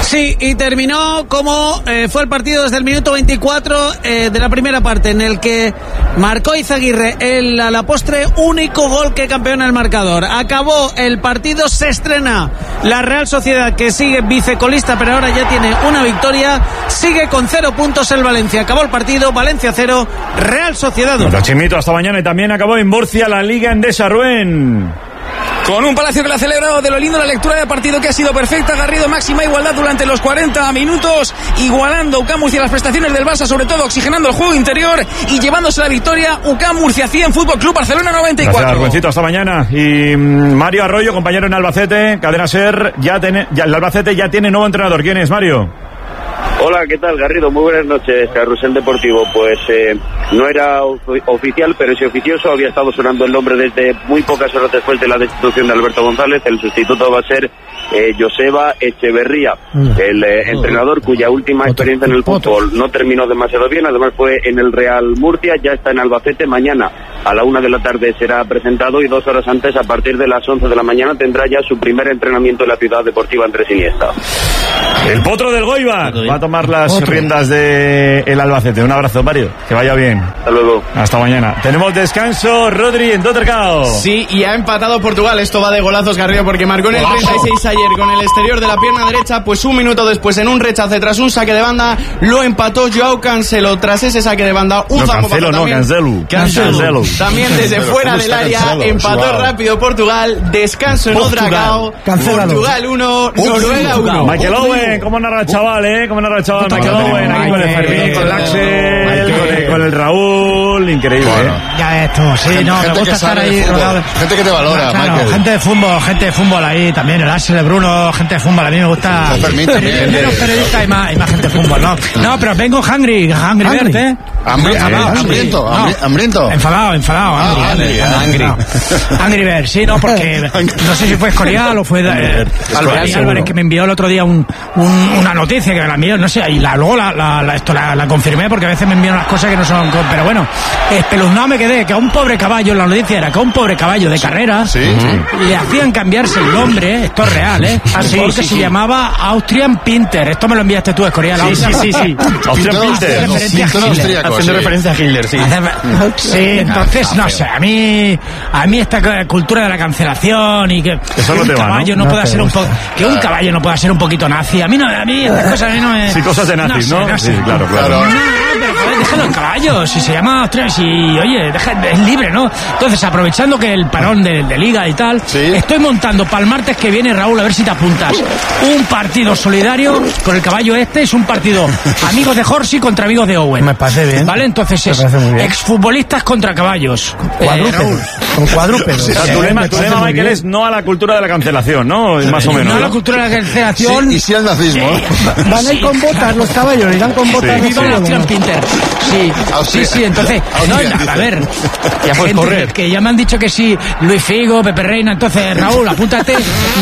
[SPEAKER 12] Sí, y terminó como fue el partido desde el minuto 24 de la primera parte, en el que marcó Izaguirre a la postre único gol que campeona el marcador. Acabó el partido, se estrena la Real Sociedad, que sigue vicecolista, pero ahora ya tiene una victoria, sigue con 0 puntos el Valencia. Acabó el partido, Valencia 0, Real Sociedad 1.
[SPEAKER 3] Chimito, hasta mañana. Y también acabó en Murcia la Liga Endesa. Rubén.
[SPEAKER 13] Con un Palacio que lo ha celebrado de lo lindo, la lectura de partido que ha sido perfecta. Garrido, máxima igualdad durante los 40 minutos, igualando UCAM Murcia las prestaciones del Barça, sobre todo oxigenando el juego interior y llevándose la victoria. UCAM Murcia 100, Fútbol Club Barcelona 94.
[SPEAKER 3] Gracias, Rubéncito, hasta mañana. Y Mario Arroyo, compañero en Albacete, Cadena SER, el Albacete ya tiene nuevo entrenador. ¿Quién es, Mario?
[SPEAKER 14] Hola, ¿qué tal, Garrido? Muy buenas noches, Carrusel Deportivo. Pues no era oficial, pero sí oficioso. Había estado sonando el nombre desde muy pocas horas después de la destitución de Alberto González. El sustituto va a ser Joseba Echeverría, el entrenador cuya última experiencia en el fútbol no terminó demasiado bien. Además fue en el Real Murcia, ya está en Albacete. Mañana a la 1 de la tarde será presentado y 2 horas antes, a partir de las 11 de la mañana, tendrá ya su primer entrenamiento en la ciudad deportiva Andrés Iniesta.
[SPEAKER 3] El potro del Goibar va a tomar las riendas del Albacete. Un abrazo, Mario, que vaya bien.
[SPEAKER 14] Hasta luego.
[SPEAKER 3] Hasta mañana. Tenemos descanso, Rodri, en Dottercao.
[SPEAKER 10] Sí, y ha empatado Portugal. Esto va de golazos, Garrido, porque marcó en el 36 ayer con el exterior de la pierna derecha. Pues un minuto después, en un rechace tras un saque de banda, lo empató Joao Cancelo. Tras ese saque de banda, un Cancelo. También desde fuera del área, empató rápido Portugal. Descanso en Dottercao. Portugal 1, Noruega 1.
[SPEAKER 3] Michael Owen, ¿cómo narra el chaval, ¿Cómo narra el chaval Michael Owen? Aquí con el Fermín, con el Axel, con el Raúl. Increíble,
[SPEAKER 15] Ya esto, sí, no, me gusta estar ahí.
[SPEAKER 16] Gente que te valora,
[SPEAKER 15] Michael. Gente de fútbol ahí también. El Axel, el Bruno, gente de fútbol. A mí me gusta.
[SPEAKER 16] Fermín también.
[SPEAKER 15] Menos periodistas y más gente de fútbol, ¿no? No, pero vengo hungry Bert, ¿eh?
[SPEAKER 16] Hambriento.
[SPEAKER 15] Enfadado. Angry Bert, sí, no, porque no sé si fue Escorial o fue Álvarez, que me envió el otro día una noticia que me la envió, no sé, y luego la confirmé, porque a veces me envían unas cosas que no son, pero bueno, espeluznado me quedé, que a un pobre caballo, en la noticia era que a un pobre caballo de carrera le hacían cambiarse el nombre, esto es real, porque se llamaba Austrian Pinter. Esto me lo enviaste tú, Escorial.
[SPEAKER 3] Sí. Austrian Pinter.
[SPEAKER 7] Haciendo referencia a Hitler, sí.
[SPEAKER 15] Sí, entonces, no sé, a mí esta cultura de la cancelación y que un caballo no pueda ser un poco, que un caballo no pueda ser un poquito nazi, a mí estas cosas no es...
[SPEAKER 3] Sí, cosas de nazis, ¿no? Sí, claro.
[SPEAKER 15] No, pero joder, déjalo en caballo, si se llama Austrias, y oye, es libre, ¿no? Entonces, aprovechando que el parón de Liga y tal, estoy montando para el martes que viene, Raúl, a ver si te apuntas, un partido solidario con el caballo es un partido amigos de Horsey contra amigos de Owen.
[SPEAKER 5] Me parece bien.
[SPEAKER 15] ¿Vale? Entonces es exfutbolistas contra caballos.
[SPEAKER 5] Con cuadrúpedos.
[SPEAKER 3] Tu lema, Michael, es no a la cultura de la cancelación, ¿no? Más o menos.
[SPEAKER 15] No a la cultura de la cancelación.
[SPEAKER 16] Y sí al nazismo.
[SPEAKER 5] Van a ir con botas los caballos, irán con botas los caballos.
[SPEAKER 15] Pinter. Sí, entonces, a ver,
[SPEAKER 7] ya puedes correr.
[SPEAKER 15] Que ya me han dicho que sí, Luis Figo, Pepe Reina, entonces, Raúl, apúntate.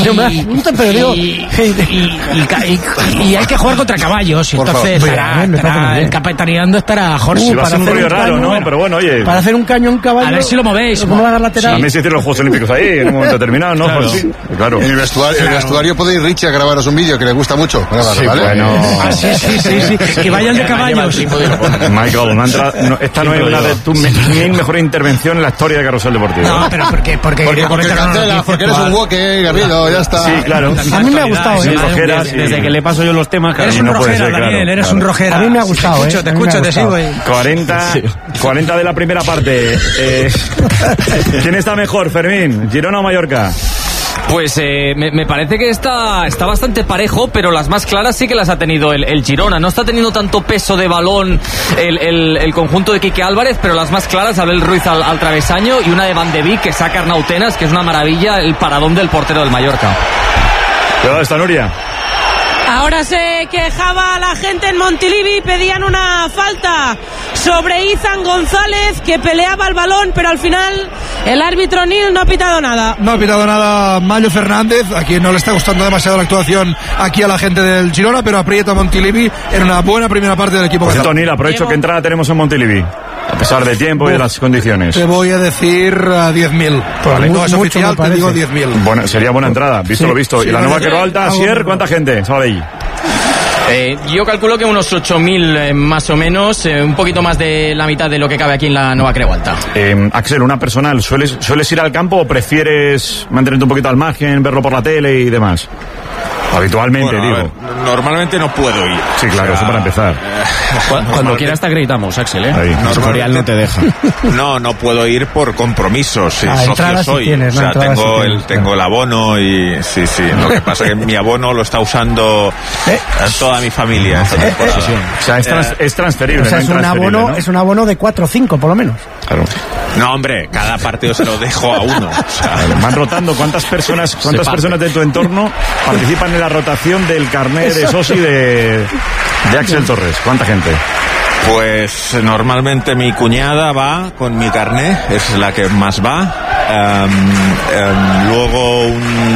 [SPEAKER 15] Y hay que jugar contra caballos, y entonces el capitaneando estará Jorge.
[SPEAKER 3] Sí, va a ser un rollo raro, ¿no? Pero bueno, oye.
[SPEAKER 5] Para hacer un cañón caballo.
[SPEAKER 15] A ver si lo movéis.
[SPEAKER 5] ¿Cómo va a dar lateral?
[SPEAKER 3] También se hicieron los Juegos Olímpicos ahí, en un momento determinado, ¿no? Claro.
[SPEAKER 16] En el vestuario puede ir Richie a grabaros un vídeo que le gusta mucho.
[SPEAKER 3] Sí,
[SPEAKER 16] ¿vale?
[SPEAKER 3] Bueno.
[SPEAKER 15] Sí. Que vayan de caballos.
[SPEAKER 3] Michael, esta no es una de tus mejores intervenciones en la historia de Carrusel Deportivo.
[SPEAKER 15] No, pero porque
[SPEAKER 16] cancelas, porque eres un woke, Garrido, ya está.
[SPEAKER 3] Sí, claro.
[SPEAKER 15] A mí me ha gustado,
[SPEAKER 7] desde que le paso yo los temas,
[SPEAKER 15] eres un rojera, Daniel, eres un rojera.
[SPEAKER 5] A mí me ha gustado,
[SPEAKER 15] te escucho, te sigo.
[SPEAKER 3] 40 de la primera parte. ¿Quién está mejor, Fermín? ¿Girona o Mallorca?
[SPEAKER 17] Pues me parece que está bastante parejo, pero las más claras sí que las ha tenido el Girona. No está teniendo tanto peso de balón el conjunto de Quique Álvarez, pero las más claras, Abel Ruiz al travesaño y una de Van de Beek que saca Arnautenas, que es una maravilla, el paradón del portero del Mallorca.
[SPEAKER 3] ¿Qué está, Nuria?
[SPEAKER 4] Ahora se quejaba la gente en Montilivi, pedían una falta sobre Izan González, que peleaba el balón, pero al final el árbitro Nil no ha pitado nada.
[SPEAKER 18] No ha pitado nada Mayo Fernández, a quien no le está gustando demasiado la actuación aquí a la gente del Girona, pero aprieta a Montilivi en una buena primera parte del equipo.
[SPEAKER 3] Por cierto, Nil, aprovecho que entrada tenemos en Montilivi, a pesar del tiempo y de las condiciones.
[SPEAKER 18] Te voy a decir 10.000. Vale, no es oficial, te digo 10.000.
[SPEAKER 3] Bueno, sería buena entrada, visto lo visto. Y la nueva Quero Alta, Asier, ¿cuánta gente? Sabadell.
[SPEAKER 17] Yo calculo que unos 8.000 más o menos, un poquito más de la mitad de lo que cabe aquí en la Nueva Creu Alta.
[SPEAKER 3] Axel, una personal, ¿sueles ir al campo o prefieres mantenerte un poquito al margen, verlo por la tele y demás? Habitualmente,
[SPEAKER 6] bueno,
[SPEAKER 3] digo.
[SPEAKER 6] Ver, normalmente no puedo ir.
[SPEAKER 3] Sí, claro, eso para empezar.
[SPEAKER 7] Cuando quieras te acreditamos, Axel, ¿eh?
[SPEAKER 6] Escorial no te deja. No puedo ir por compromisos. Sí, socio soy.
[SPEAKER 5] Tienes,
[SPEAKER 6] o sea, tengo el abono y sí. Lo que pasa es que mi abono lo está usando toda mi familia.
[SPEAKER 3] O sea, es transferible.
[SPEAKER 5] O sea,
[SPEAKER 3] ¿no?
[SPEAKER 5] es un abono de 4 o 5, por lo menos.
[SPEAKER 3] Claro.
[SPEAKER 6] No, hombre, cada partido se lo dejo a uno. O sea,
[SPEAKER 3] van rotando. ¿Cuántas personas de tu entorno participan en la rotación del carnet de soci de Axel Torres? ¿Cuánta gente?
[SPEAKER 6] Pues normalmente mi cuñada va con mi carnet, es la que más va. Luego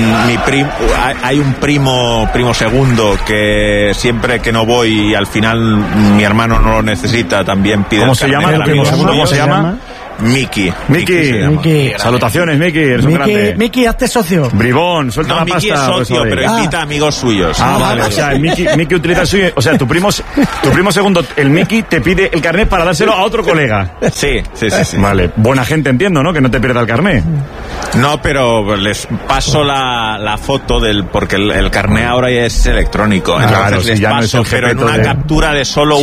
[SPEAKER 6] hay un primo segundo que siempre que no voy y al final mi hermano no lo necesita, también pide.
[SPEAKER 3] ¿Cómo se llama el primo segundo? ¿Cómo se llama?
[SPEAKER 6] Miki.
[SPEAKER 3] Salutaciones, Miki. Eres un grande.
[SPEAKER 5] Miki, hazte socio.
[SPEAKER 3] Bribón, suelta la pasta.
[SPEAKER 6] Miki es socio, pero invita a amigos suyos.
[SPEAKER 3] Vale. O sea, Miki utiliza el suyo. O sea, tu primo segundo, el Miki, te pide el carnet para dárselo a otro colega.
[SPEAKER 6] Sí.
[SPEAKER 3] Vale. Buena gente, entiendo, ¿no? Que no te pierda el carnet.
[SPEAKER 6] No, pero les paso la foto porque el carnet ahora ya es electrónico.
[SPEAKER 3] Claro, sí, ya no es el
[SPEAKER 6] pero en una captura de solo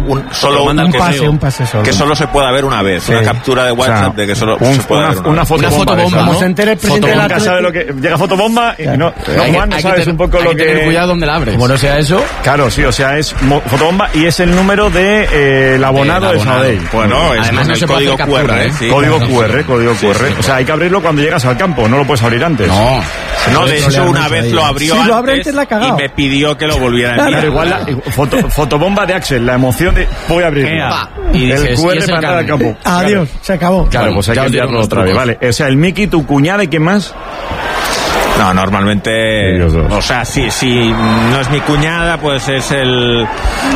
[SPEAKER 6] un pase solo. Que solo se pueda ver una vez. Una captura de WhatsApp de que solo se puede ver
[SPEAKER 3] una fotobomba.
[SPEAKER 5] Como se entere el presidente de la
[SPEAKER 3] sabe lo que llega fotobomba y Juan, no sabes un poco lo que
[SPEAKER 17] tener cuidado donde la abres.
[SPEAKER 3] Como no sea eso. Claro, sí, o sea, es fotobomba y es el número de el abonado de Sabadell.
[SPEAKER 6] Bueno, además no se puede hacer captura,
[SPEAKER 3] Código QR. O sea, hay que abrirlo cuando llegas al campo, no lo puedes abrir antes.
[SPEAKER 6] No, de hecho una vez lo abrió antes y me pidió que lo volviera a enviar.
[SPEAKER 3] Pero igual fotobomba de Axel, la emoción de voy a abrirlo.
[SPEAKER 17] Y
[SPEAKER 3] el QR para entrar al campo.
[SPEAKER 5] Adiós, se acabó.
[SPEAKER 3] Claro, pues hay que enviarlo otra vez. Vale, o sea, el Miki, tu cuñada y quién más.
[SPEAKER 6] No, normalmente, o sea, si no es mi cuñada, pues es el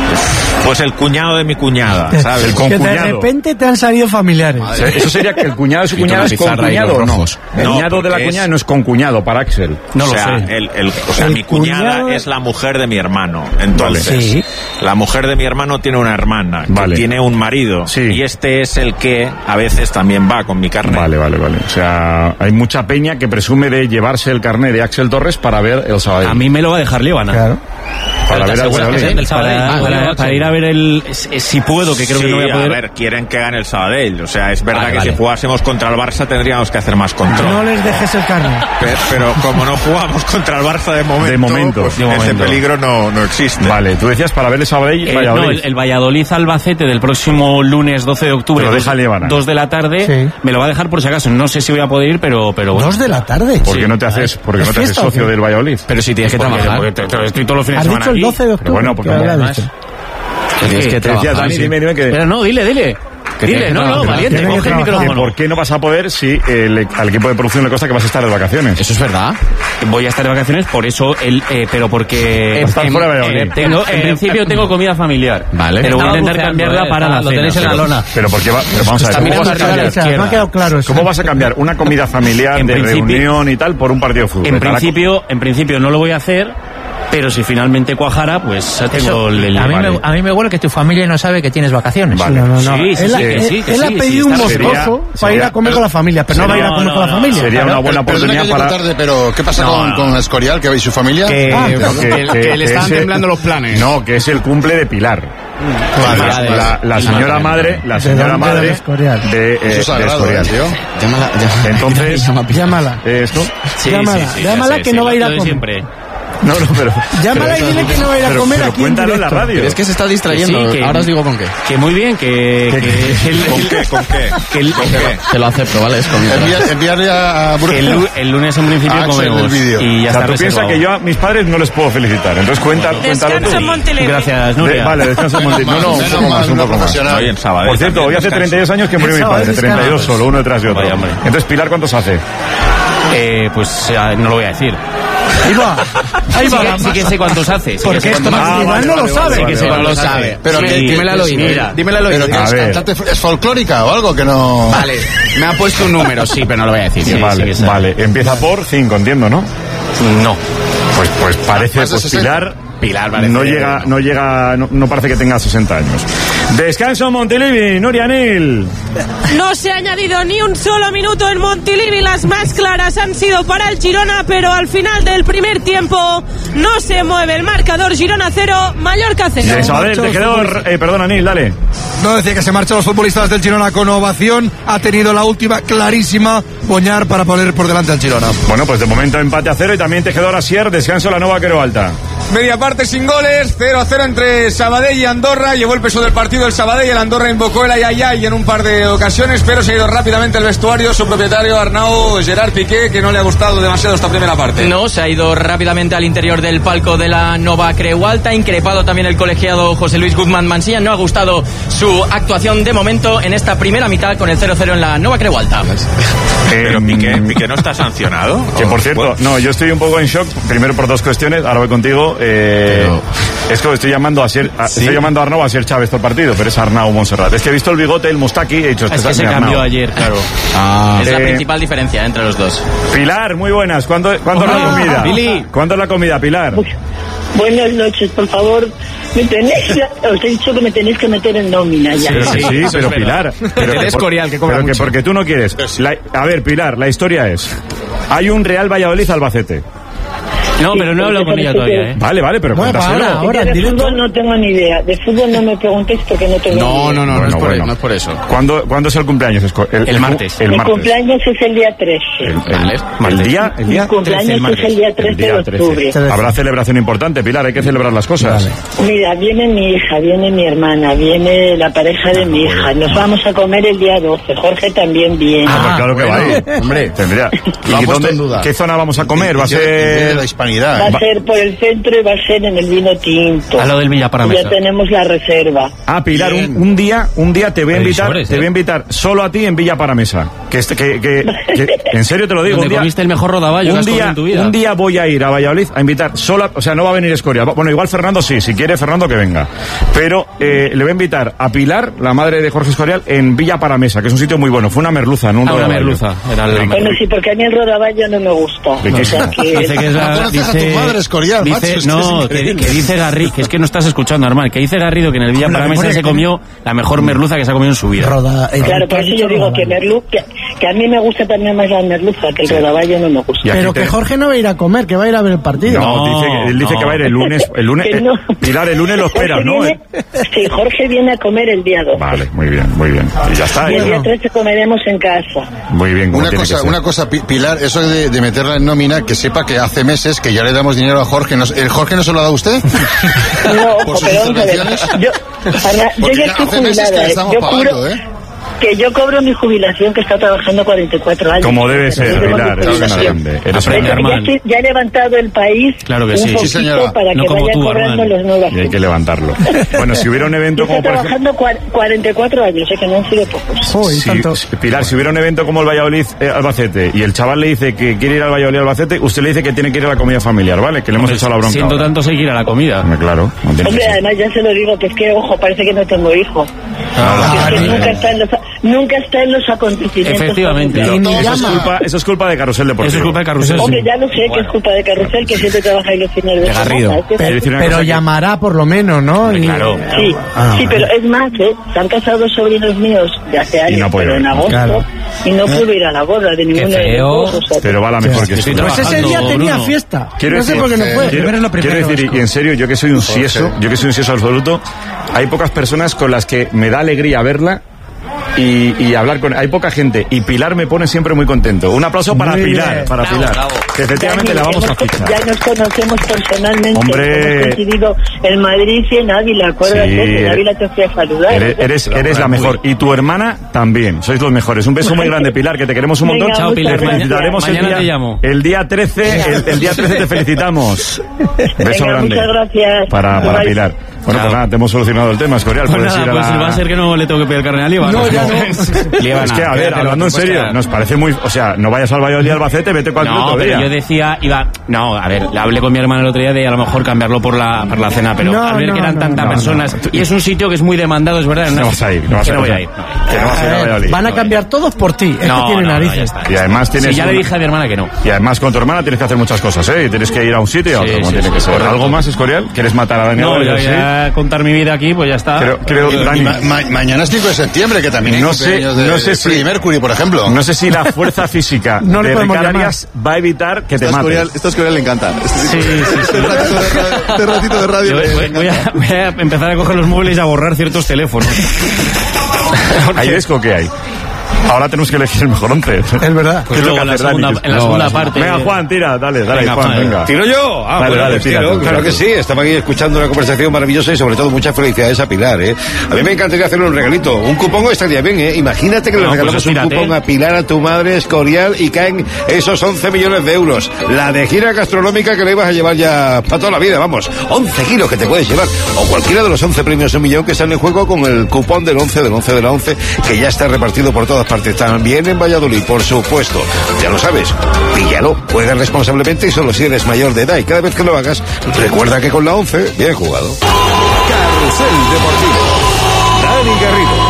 [SPEAKER 6] cuñado de mi cuñada, ¿sabes? El
[SPEAKER 5] concuñado. Que de repente te han salido familiares.
[SPEAKER 3] Eso sería que el cuñado de su cuñada es concuñado o no. El cuñado de la cuñada no es concuñado para Axel.
[SPEAKER 6] No lo sé. O sea, mi cuñada es la mujer de mi hermano. Entonces, la mujer de mi hermano tiene una hermana que tiene un marido y este es el que a veces también va con mi carnet.
[SPEAKER 3] Vale. O sea, hay mucha peña que presume de llevarse el carnet de Axel Torres para ver el Sabadell.
[SPEAKER 7] A mí me lo va a dejar Líbana.
[SPEAKER 5] Claro.
[SPEAKER 3] Para ver el Sabadell.
[SPEAKER 7] Para ir a ver si puedo, que creo que no voy a poder.
[SPEAKER 6] A ver, quieren que gane el Sabadell. O sea, es verdad que si jugásemos contra el Barça tendríamos que hacer más control.
[SPEAKER 5] No les dejes el carnet.
[SPEAKER 6] Pero como no jugamos contra el Barça de momento, pues ese peligro no existe.
[SPEAKER 3] Vale, tú decías para ver el Sabadell.
[SPEAKER 7] No, el Valladolid-Albacete del próximo lunes 12 de octubre.
[SPEAKER 3] Lo deja Líbana.
[SPEAKER 7] 2 de la tarde. Me lo va a dejar por si acaso. No sé si voy a poder ir, pero bueno.
[SPEAKER 5] 2 de la tarde.
[SPEAKER 3] ¿Por qué no te haces socio del Valladolid?
[SPEAKER 7] Pero si tienes que trabajar. Estoy todos los fines de semana
[SPEAKER 5] aquí. El 12 de octubre.
[SPEAKER 3] Pero bueno, porque además. Dime que.
[SPEAKER 7] Pero no, dile. Dile, valiente, coge el micrófono.
[SPEAKER 3] ¿Por qué no vas a poder si al equipo de producción le consta que vas a estar de vacaciones?
[SPEAKER 7] Eso es verdad. Voy a estar de vacaciones, por eso, pero porque... En principio tengo comida familiar. Vale. Pero voy a intentar cambiarla para la cena. Lo tenéis en la lona.
[SPEAKER 3] Pero ¿por qué vamos a ver,
[SPEAKER 5] no ha quedado claro eso.
[SPEAKER 3] ¿Cómo vas a cambiar una comida familiar de reunión y tal por un partido de fútbol?
[SPEAKER 7] En principio no lo voy a hacer. Pero si finalmente cuajara, pues tengo
[SPEAKER 9] a mí me huele que tu familia no sabe que tienes vacaciones.
[SPEAKER 3] Vale.
[SPEAKER 5] No. Él ha pedido un moscoso para ir a comer con la familia, pero no va a ir a comer con la familia.
[SPEAKER 3] Sería una buena oportunidad para...
[SPEAKER 16] tarde, pero ¿qué pasa con Escorial, que veis su familia?
[SPEAKER 3] Que le están temblando los planes. No, que es el cumple de Pilar. La señora madre de Escorial. Entonces,
[SPEAKER 5] llámala.
[SPEAKER 3] ¿Esto?
[SPEAKER 5] Llámala que no va a ir a comer.
[SPEAKER 3] No, pero...
[SPEAKER 5] Llámala y dile que no va a ir a comer aquí en
[SPEAKER 3] directo. En la radio.
[SPEAKER 17] Pero es que se está distrayendo. Ahora os digo con qué.
[SPEAKER 7] Que muy bien,
[SPEAKER 6] ¿Con qué?
[SPEAKER 17] Te lo acepto, ¿vale?
[SPEAKER 16] Enviarle a
[SPEAKER 7] Bruno. El lunes en principio comemos. Y ya está.
[SPEAKER 3] Tú piensas que yo a mis padres no les puedo felicitar. Entonces cuéntalo tú.
[SPEAKER 7] Gracias, Nuria.
[SPEAKER 3] Vale, descansa en Montelivre. No, un poco más. Por cierto, hoy hace 32 años que murió mi padre. 32 solo, uno detrás de otro. Entonces, Pilar, ¿cuántos hace?
[SPEAKER 7] Pues no lo voy a decir.
[SPEAKER 5] Ahí va.
[SPEAKER 7] Sí que sé cuántos hace.
[SPEAKER 5] Porque esto no lo sabe.
[SPEAKER 7] Sí que sé cuántos sabe.
[SPEAKER 16] Pero
[SPEAKER 17] dímela al oído. Dímela al oído.
[SPEAKER 16] ¿Es folclórica o algo que no...?
[SPEAKER 17] Vale, me ha puesto un número, sí, pero no lo voy a decir.
[SPEAKER 3] Vale, empieza por 5, entiendo, ¿no?
[SPEAKER 7] No.
[SPEAKER 3] Pues parece, Pilar... Pilar parece... No parece que tenga 60 años. Descanso en Montilivi, Nuria Nil.
[SPEAKER 4] No se ha añadido ni un solo minuto en Montilivi. Las más claras han sido para el Girona, pero al final del primer tiempo no se mueve el marcador. Girona 0, Mallorca 0.
[SPEAKER 3] De Sabadell, tejedor, perdona, Nil, dale.
[SPEAKER 18] No, decía que se marchan los futbolistas del Girona con ovación. Ha tenido la última clarísima Boñar para poner por delante al Girona.
[SPEAKER 3] Bueno, pues de momento empate a 0 y también tejedor Asier, descanso la Nova Quero Alta.
[SPEAKER 19] Media parte sin goles, 0-0 entre Sabadell y Andorra. Llevó el peso del partido el Sabadell, el Andorra invocó el ayayay en un par de ocasiones, pero se ha ido rápidamente al vestuario su propietario Arnau Gerard Piqué, que no le ha gustado demasiado esta primera parte.
[SPEAKER 17] No, se ha ido rápidamente al interior del palco de la Nova Creu Alta, increpado también el colegiado José Luis Guzmán Mansilla. No ha gustado su actuación de momento en esta primera mitad con el 0-0 en la Nova Creu Alta.
[SPEAKER 6] Pero Piqué no está sancionado.
[SPEAKER 3] Que por cierto, no, yo estoy un poco en shock, primero por dos cuestiones, ahora voy contigo. Es que estoy llamando estoy llamando a Arnau a ser Chávez todo el partido, pero es Arnau Montserrat. Es que he visto el bigote, el Mustaki, he dicho,
[SPEAKER 17] es que se cambió ayer, claro. Es la principal diferencia entre los dos.
[SPEAKER 3] Pilar, muy buenas. ¿Cuándo es la comida?
[SPEAKER 17] Billy.
[SPEAKER 3] ¿Cuándo es la comida, Pilar?
[SPEAKER 20] Buenas noches, por favor. Os he dicho que me tenéis que meter en nómina ya.
[SPEAKER 3] Sí, pero Pilar.
[SPEAKER 17] Pero Escorial, que cobra mucho.
[SPEAKER 3] Porque tú no quieres. A ver, Pilar, la historia es: hay un Real Valladolid Albacete.
[SPEAKER 17] No, pero no hablo con ella todavía, ¿eh?
[SPEAKER 3] Vale, pero cuéntaselo.
[SPEAKER 20] Ahora, de fútbol no tengo ni idea. De fútbol no me preguntéis porque no tengo ni idea.
[SPEAKER 3] No es por eso. ¿Cuándo es el cumpleaños?
[SPEAKER 17] El martes.
[SPEAKER 20] Mi cumpleaños es el día 13.
[SPEAKER 3] ¿El día?
[SPEAKER 20] Mi cumpleaños es el día 13 de octubre.
[SPEAKER 3] Habrá celebración importante, Pilar, hay que celebrar las cosas.
[SPEAKER 20] Mira, viene mi hija, viene mi hermana, viene la pareja de mi hija. Nos vamos a comer el día 12. Jorge también viene.
[SPEAKER 3] Pues claro que va a ir. Hombre, tendría. ¿Qué zona vamos a comer? ¿Va a ser...?
[SPEAKER 20] Va a ser por el centro y va a ser en el vino tinto.
[SPEAKER 17] A lo del Villa Paramesa.
[SPEAKER 20] Ya tenemos la reserva.
[SPEAKER 3] Ah, Pilar, un día te voy a invitar solo a ti en Villa Paramesa. En serio te lo digo.
[SPEAKER 17] Donde comiste el mejor rodaballo que has comido en tu vida.
[SPEAKER 3] Un día voy a ir a Valladolid a invitar solo, o sea, no va a venir Escorial. Bueno, igual Fernando sí, si quiere Fernando que venga. Pero le voy a invitar a Pilar, la madre de Jorge Escorial, en Villa Paramesa, que es un sitio muy bueno. Fue una merluza, no un rodaballo.
[SPEAKER 17] Una merluza.
[SPEAKER 20] Bueno, sí, porque a mí el rodaballo no me gusta.
[SPEAKER 3] Dice
[SPEAKER 17] que es la...
[SPEAKER 16] tu madre, Escorial,
[SPEAKER 17] que dice Garrido, que es que no estás escuchando, Armand, que dice Garrido que en el Villa Paramesa se comió la mejor merluza que se ha comido en su vida.
[SPEAKER 20] Claro, por eso yo digo que a mí me gusta también más la merluza, que el rodaballo no me gusta.
[SPEAKER 5] Pero que Jorge no va a ir a comer, que va a ir a ver el partido.
[SPEAKER 3] Él dice que va a ir el lunes. Pilar, el lunes lo esperas, ¿no?
[SPEAKER 20] Sí, Jorge viene a comer el día 2.
[SPEAKER 3] Vale, muy bien. Y ya está.
[SPEAKER 20] Y el día 13 comeremos en casa.
[SPEAKER 3] Muy bien.
[SPEAKER 16] Una cosa, Pilar, eso de meterla en nómina, que sepa que hace meses que ya le damos dinero a Jorge. ¿El Jorge no se lo ha dado a usted?
[SPEAKER 20] No,
[SPEAKER 16] ¿Por sus intervenciones?
[SPEAKER 20] Yo ya estoy jubilada. Que yo cobro mi jubilación, que está trabajando 44 años.
[SPEAKER 3] Como debe ser, Pilar.
[SPEAKER 20] Ya he levantado el país.
[SPEAKER 17] Claro que sí.
[SPEAKER 20] Sí, señora. Para que vaya cobrando los nuevos.
[SPEAKER 3] Y hay que levantarlo. Bueno, si hubiera un evento como por ejemplo...
[SPEAKER 20] trabajando 44 años, que no han sido pocos.
[SPEAKER 3] Pilar, si hubiera un evento como el Valladolid Albacete y el chaval le dice que quiere ir al Valladolid Albacete, usted le dice que tiene que ir a la comida familiar, ¿vale? Que le hemos echado la bronca.
[SPEAKER 17] Siento tanto hay que ir a la comida.
[SPEAKER 3] Claro.
[SPEAKER 20] Hombre, además ya se lo digo, que es que, ojo, parece que no tengo hijo. Nunca está en los acontecimientos.
[SPEAKER 17] Efectivamente.
[SPEAKER 3] Eso es culpa de Carrusel Deportivo.
[SPEAKER 17] Eso es culpa de Carrusel.
[SPEAKER 20] Hombre, ya lo sé que es culpa de Carrusel, que siempre trabaja en los fines de
[SPEAKER 5] semana. Pero llamará por lo menos, ¿no?
[SPEAKER 3] Claro.
[SPEAKER 20] Sí, pero es más, se han casado sobrinos míos de hace años, pero en agosto, y no pude ir a la boda de ninguno de los dos.
[SPEAKER 3] Pero va la mejor que estoy.
[SPEAKER 5] Pues ese día tenía fiesta. No sé por qué no fue.
[SPEAKER 3] Quiero decir, y en serio, yo que soy un sieso absoluto, hay pocas personas con las que me da alegría verla y hablar con... Hay poca gente y Pilar me pone siempre muy contento. Un aplauso para Pilar, Bravo. Que efectivamente la vamos a fichar.
[SPEAKER 20] Ya nos conocemos personalmente.
[SPEAKER 3] Hombre,
[SPEAKER 20] hemos coincidido en Madrid y en Ávila, acuérdate, en Ávila te fui a saludar.
[SPEAKER 3] Eres la mejor. Y tu hermana también, sois los mejores. Un beso muy grande, Pilar, que te queremos un montón.
[SPEAKER 17] Chao, Pilar.
[SPEAKER 3] Mañana te llamo. El día 13 te felicitamos. Beso grande.
[SPEAKER 20] Muchas gracias.
[SPEAKER 3] Para Pilar. Bueno, pues nada, te hemos solucionado el tema, Escorial.
[SPEAKER 7] Pues nada, pues va a ser que no le tengo que pedir carne a Líbana.
[SPEAKER 3] No, ya no. Es que, a ver, hablando en serio, nos parece muy... O sea, no vayas al Valladolid Albacete, vete cualquier otro día.
[SPEAKER 7] No, pero yo decía, le hablé con mi hermano el otro día de a lo mejor cambiarlo por la cena, pero al ver que eran tantas personas, y es un sitio que es muy demandado, es verdad.
[SPEAKER 3] No vas a ir, no voy a ir. Que no vas a ir a Valladolid.
[SPEAKER 5] Van a cambiar todos por ti, es que tiene narices.
[SPEAKER 3] Y además tienes...
[SPEAKER 7] Sí, ya le dije a mi hermana que no.
[SPEAKER 3] Y además con tu hermana tienes que hacer muchas cosas, ¿eh? Y tienes que ir a un sitio y a otro, como tiene que ser. ¿Algo más, Escorial? ¿Quieres matar a Dani?
[SPEAKER 7] No, ya contar mi vida aquí, pues ya está.
[SPEAKER 3] Creo Dani...
[SPEAKER 16] Mañana es 5 de septiembre, que también
[SPEAKER 3] no sé si
[SPEAKER 16] Freddie Mercury, por ejemplo.
[SPEAKER 3] No sé si la fuerza física de Ricard Arias va a evitar que te mates.
[SPEAKER 2] Esto a Escorial le encanta.
[SPEAKER 7] Sí.
[SPEAKER 2] Este ratito de radio.
[SPEAKER 7] Voy a empezar a coger los móviles y a borrar ciertos teléfonos.
[SPEAKER 3] ¿Hay disco qué hay? Ahora tenemos que elegir el mejor 11.
[SPEAKER 5] Es verdad.
[SPEAKER 7] Pues luego en la segunda parte.
[SPEAKER 3] Venga, Juan, tira, dale, Juan, venga.
[SPEAKER 2] ¿Tiro yo?
[SPEAKER 3] Dale, tira.
[SPEAKER 2] Claro que sí, estaba aquí escuchando una conversación maravillosa y sobre todo muchas felicidades a Pilar, ¿eh? A mí me encantaría hacerle un regalito. Un cupón estaría bien, ¿eh? Imagínate que le regalamos un cupón a Pilar, a tu madre, Escorial, y caen esos 11 millones de euros. La de gira gastronómica que le ibas a llevar ya para toda la vida, vamos. 11 kilos que te puedes llevar. O cualquiera de los 11 premios de $1 millón que están en juego con el cupón del 11 de la 11, que ya está repartido por todas partes. También en Valladolid, por supuesto. Ya lo sabes, píllalo, juega responsablemente y solo si eres mayor de edad. Y cada vez que lo hagas, recuerda que con la 11, bien jugado. Carrusel Deportivo.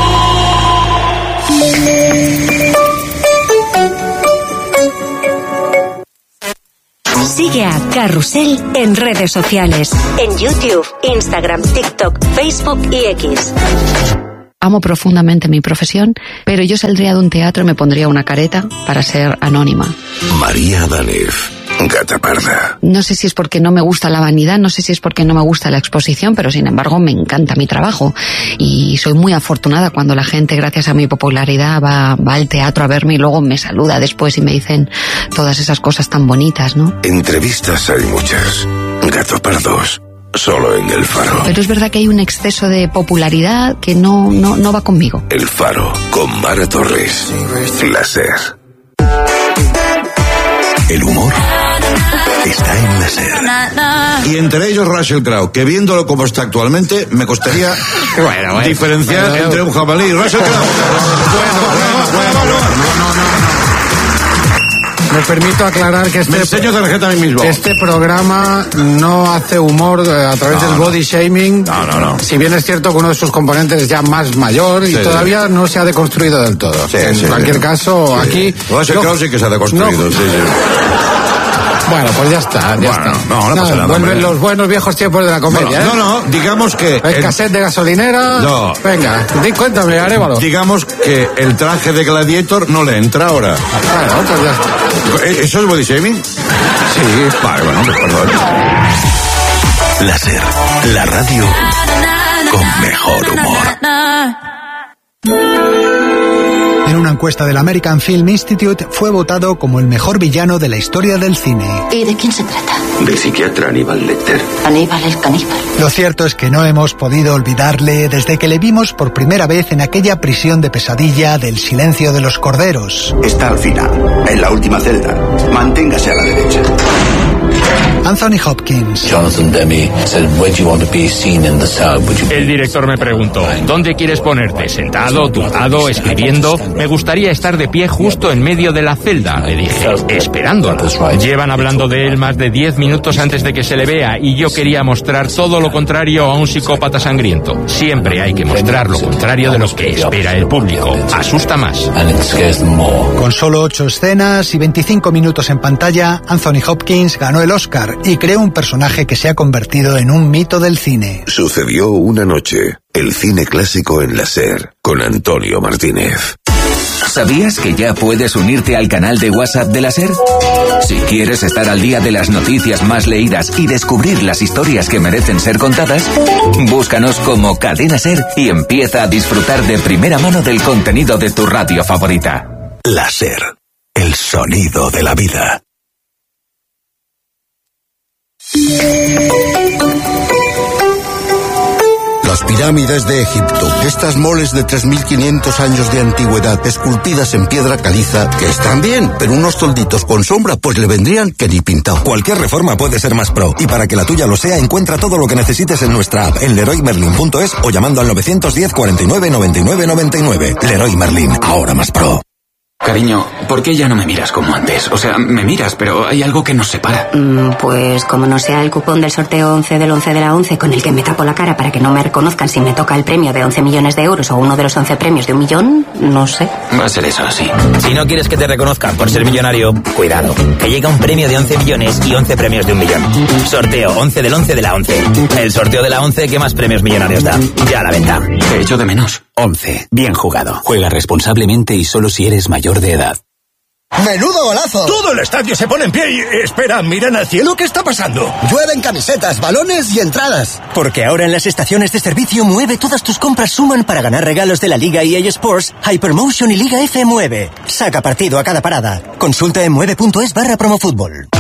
[SPEAKER 21] Dani Garrido. Sigue a Carrusel en redes sociales. En YouTube, Instagram, TikTok, Facebook y X.
[SPEAKER 22] Amo profundamente mi profesión, pero yo saldría de un teatro y me pondría una careta para ser anónima.
[SPEAKER 23] María Danez, Gata Parda.
[SPEAKER 22] No sé si es porque no me gusta la vanidad, no sé si es porque no me gusta la exposición, pero sin embargo me encanta mi trabajo. Y soy muy afortunada cuando la gente, gracias a mi popularidad, va al teatro a verme y luego me saluda después y me dicen todas esas cosas tan bonitas, ¿no?
[SPEAKER 23] Entrevistas hay muchas. Gato Pardos. Solo en El Faro.
[SPEAKER 22] Pero es verdad que hay un exceso de popularidad que no va conmigo.
[SPEAKER 23] El Faro, con Mara Torres. La SER. El humor está en La SER.
[SPEAKER 24] Y entre ellos Russell Crowe, que viéndolo como está actualmente, me costaría diferenciar entre un jabalí y Russell Crowe.
[SPEAKER 5] Me permito aclarar que
[SPEAKER 24] me enseño tarjeta a mí mismo.
[SPEAKER 5] Este programa no hace humor a través del body shaming.
[SPEAKER 24] No.
[SPEAKER 5] Si bien es cierto que uno de sus componentes es ya más mayor y todavía no se ha deconstruido del todo. En cualquier caso, aquí...
[SPEAKER 24] Russell Crowe sí que se ha deconstruido,
[SPEAKER 5] Bueno, pues ya está.
[SPEAKER 24] No pasa nada.
[SPEAKER 5] Vuelven los buenos viejos tiempos de la comedia.
[SPEAKER 24] No, digamos que...
[SPEAKER 5] ¿El cassette de gasolinera?
[SPEAKER 24] No.
[SPEAKER 5] Venga, cuéntame, Arévalo.
[SPEAKER 24] Digamos que el traje de Gladiator no le entra ahora.
[SPEAKER 5] Claro, pues ya está.
[SPEAKER 24] ¿Eso es body shaming?
[SPEAKER 5] Sí.
[SPEAKER 24] Vale, bueno, pues perdón.
[SPEAKER 23] La SER, la radio con mejor humor.
[SPEAKER 25] En una encuesta del American Film Institute fue votado como el mejor villano de la historia del cine.
[SPEAKER 21] ¿Y de quién se trata?
[SPEAKER 23] Del psiquiatra Aníbal Lecter.
[SPEAKER 21] Aníbal el caníbal.
[SPEAKER 25] Lo cierto es que no hemos podido olvidarle desde que le vimos por primera vez en aquella prisión de pesadilla del Silencio de los Corderos.
[SPEAKER 23] Está al final, en la última celda. Manténgase a la derecha.
[SPEAKER 25] Anthony Hopkins.
[SPEAKER 26] Jonathan Demme said, "Where do you want to be seen in the cell?"
[SPEAKER 27] El director me preguntó, ¿dónde quieres ponerte? ¿Sentado, tumbado, escribiendo? Me gustaría estar de pie justo en medio de la celda. Le dije, esperándola. Llevan hablando de él más de 10 minutos antes de que se le vea y yo quería mostrar todo lo contrario a un psicópata sangriento. Siempre hay que mostrar lo contrario de lo que espera el público. Asusta más.
[SPEAKER 25] Con solo 8 escenas y 25 minutos en pantalla, Anthony Hopkins ganó el Oscar y creó un personaje que se ha convertido en un mito del cine.
[SPEAKER 23] Sucedió una noche. El cine clásico en La SER, con Antonio Martínez.
[SPEAKER 28] ¿Sabías que ya puedes unirte al canal de WhatsApp de La SER? Si quieres estar al día de las noticias más leídas y descubrir las historias que merecen ser contadas, búscanos como Cadena SER y empieza a disfrutar de primera mano del contenido de tu radio favorita.
[SPEAKER 23] La SER, el sonido de la vida.
[SPEAKER 29] La
[SPEAKER 1] Las pirámides de Egipto. Estas moles de 3.500 años de antigüedad, esculpidas en piedra caliza, que están bien, pero unos tolditos con sombra, pues le vendrían que ni pintado.
[SPEAKER 8] Cualquier reforma puede ser más pro, y para que la tuya lo sea, encuentra todo lo que necesites en nuestra app, en leroymerlin.es o llamando al 910 49 99 99. Leroy Merlin, ahora más pro.
[SPEAKER 10] Cariño, ¿por qué ya no me miras como antes? O sea, me miras, pero hay algo que nos separa.
[SPEAKER 11] Pues como no sea el cupón del sorteo 11 del 11 de la 11 con el que me tapo la cara para que no me reconozcan si me toca el premio de 11 millones de euros o uno de los 11 premios de 1 millón, no sé.
[SPEAKER 10] Va a ser eso, sí.
[SPEAKER 12] Si no quieres que te reconozcan por ser millonario, cuidado, que llega un premio de 11 millones y 11 premios de 1 millón. Sorteo 11 del 11 de la 11. El sorteo de la 11 que más premios millonarios da. Ya a la venta.
[SPEAKER 10] Te echo de menos.
[SPEAKER 12] 11. Bien jugado.
[SPEAKER 10] Juega responsablemente y solo si eres mayor de edad.
[SPEAKER 13] ¡Menudo golazo!
[SPEAKER 14] Todo el estadio se pone en pie y... Espera, miran al cielo, ¿qué está pasando?
[SPEAKER 13] Llueven camisetas, balones y entradas.
[SPEAKER 12] Porque ahora en las estaciones de servicio Mueve todas tus compras suman para ganar regalos de la Liga EA Sports, Hypermotion y Liga F Mueve. Saca partido a cada parada. Consulta en mueve.es/promofútbol.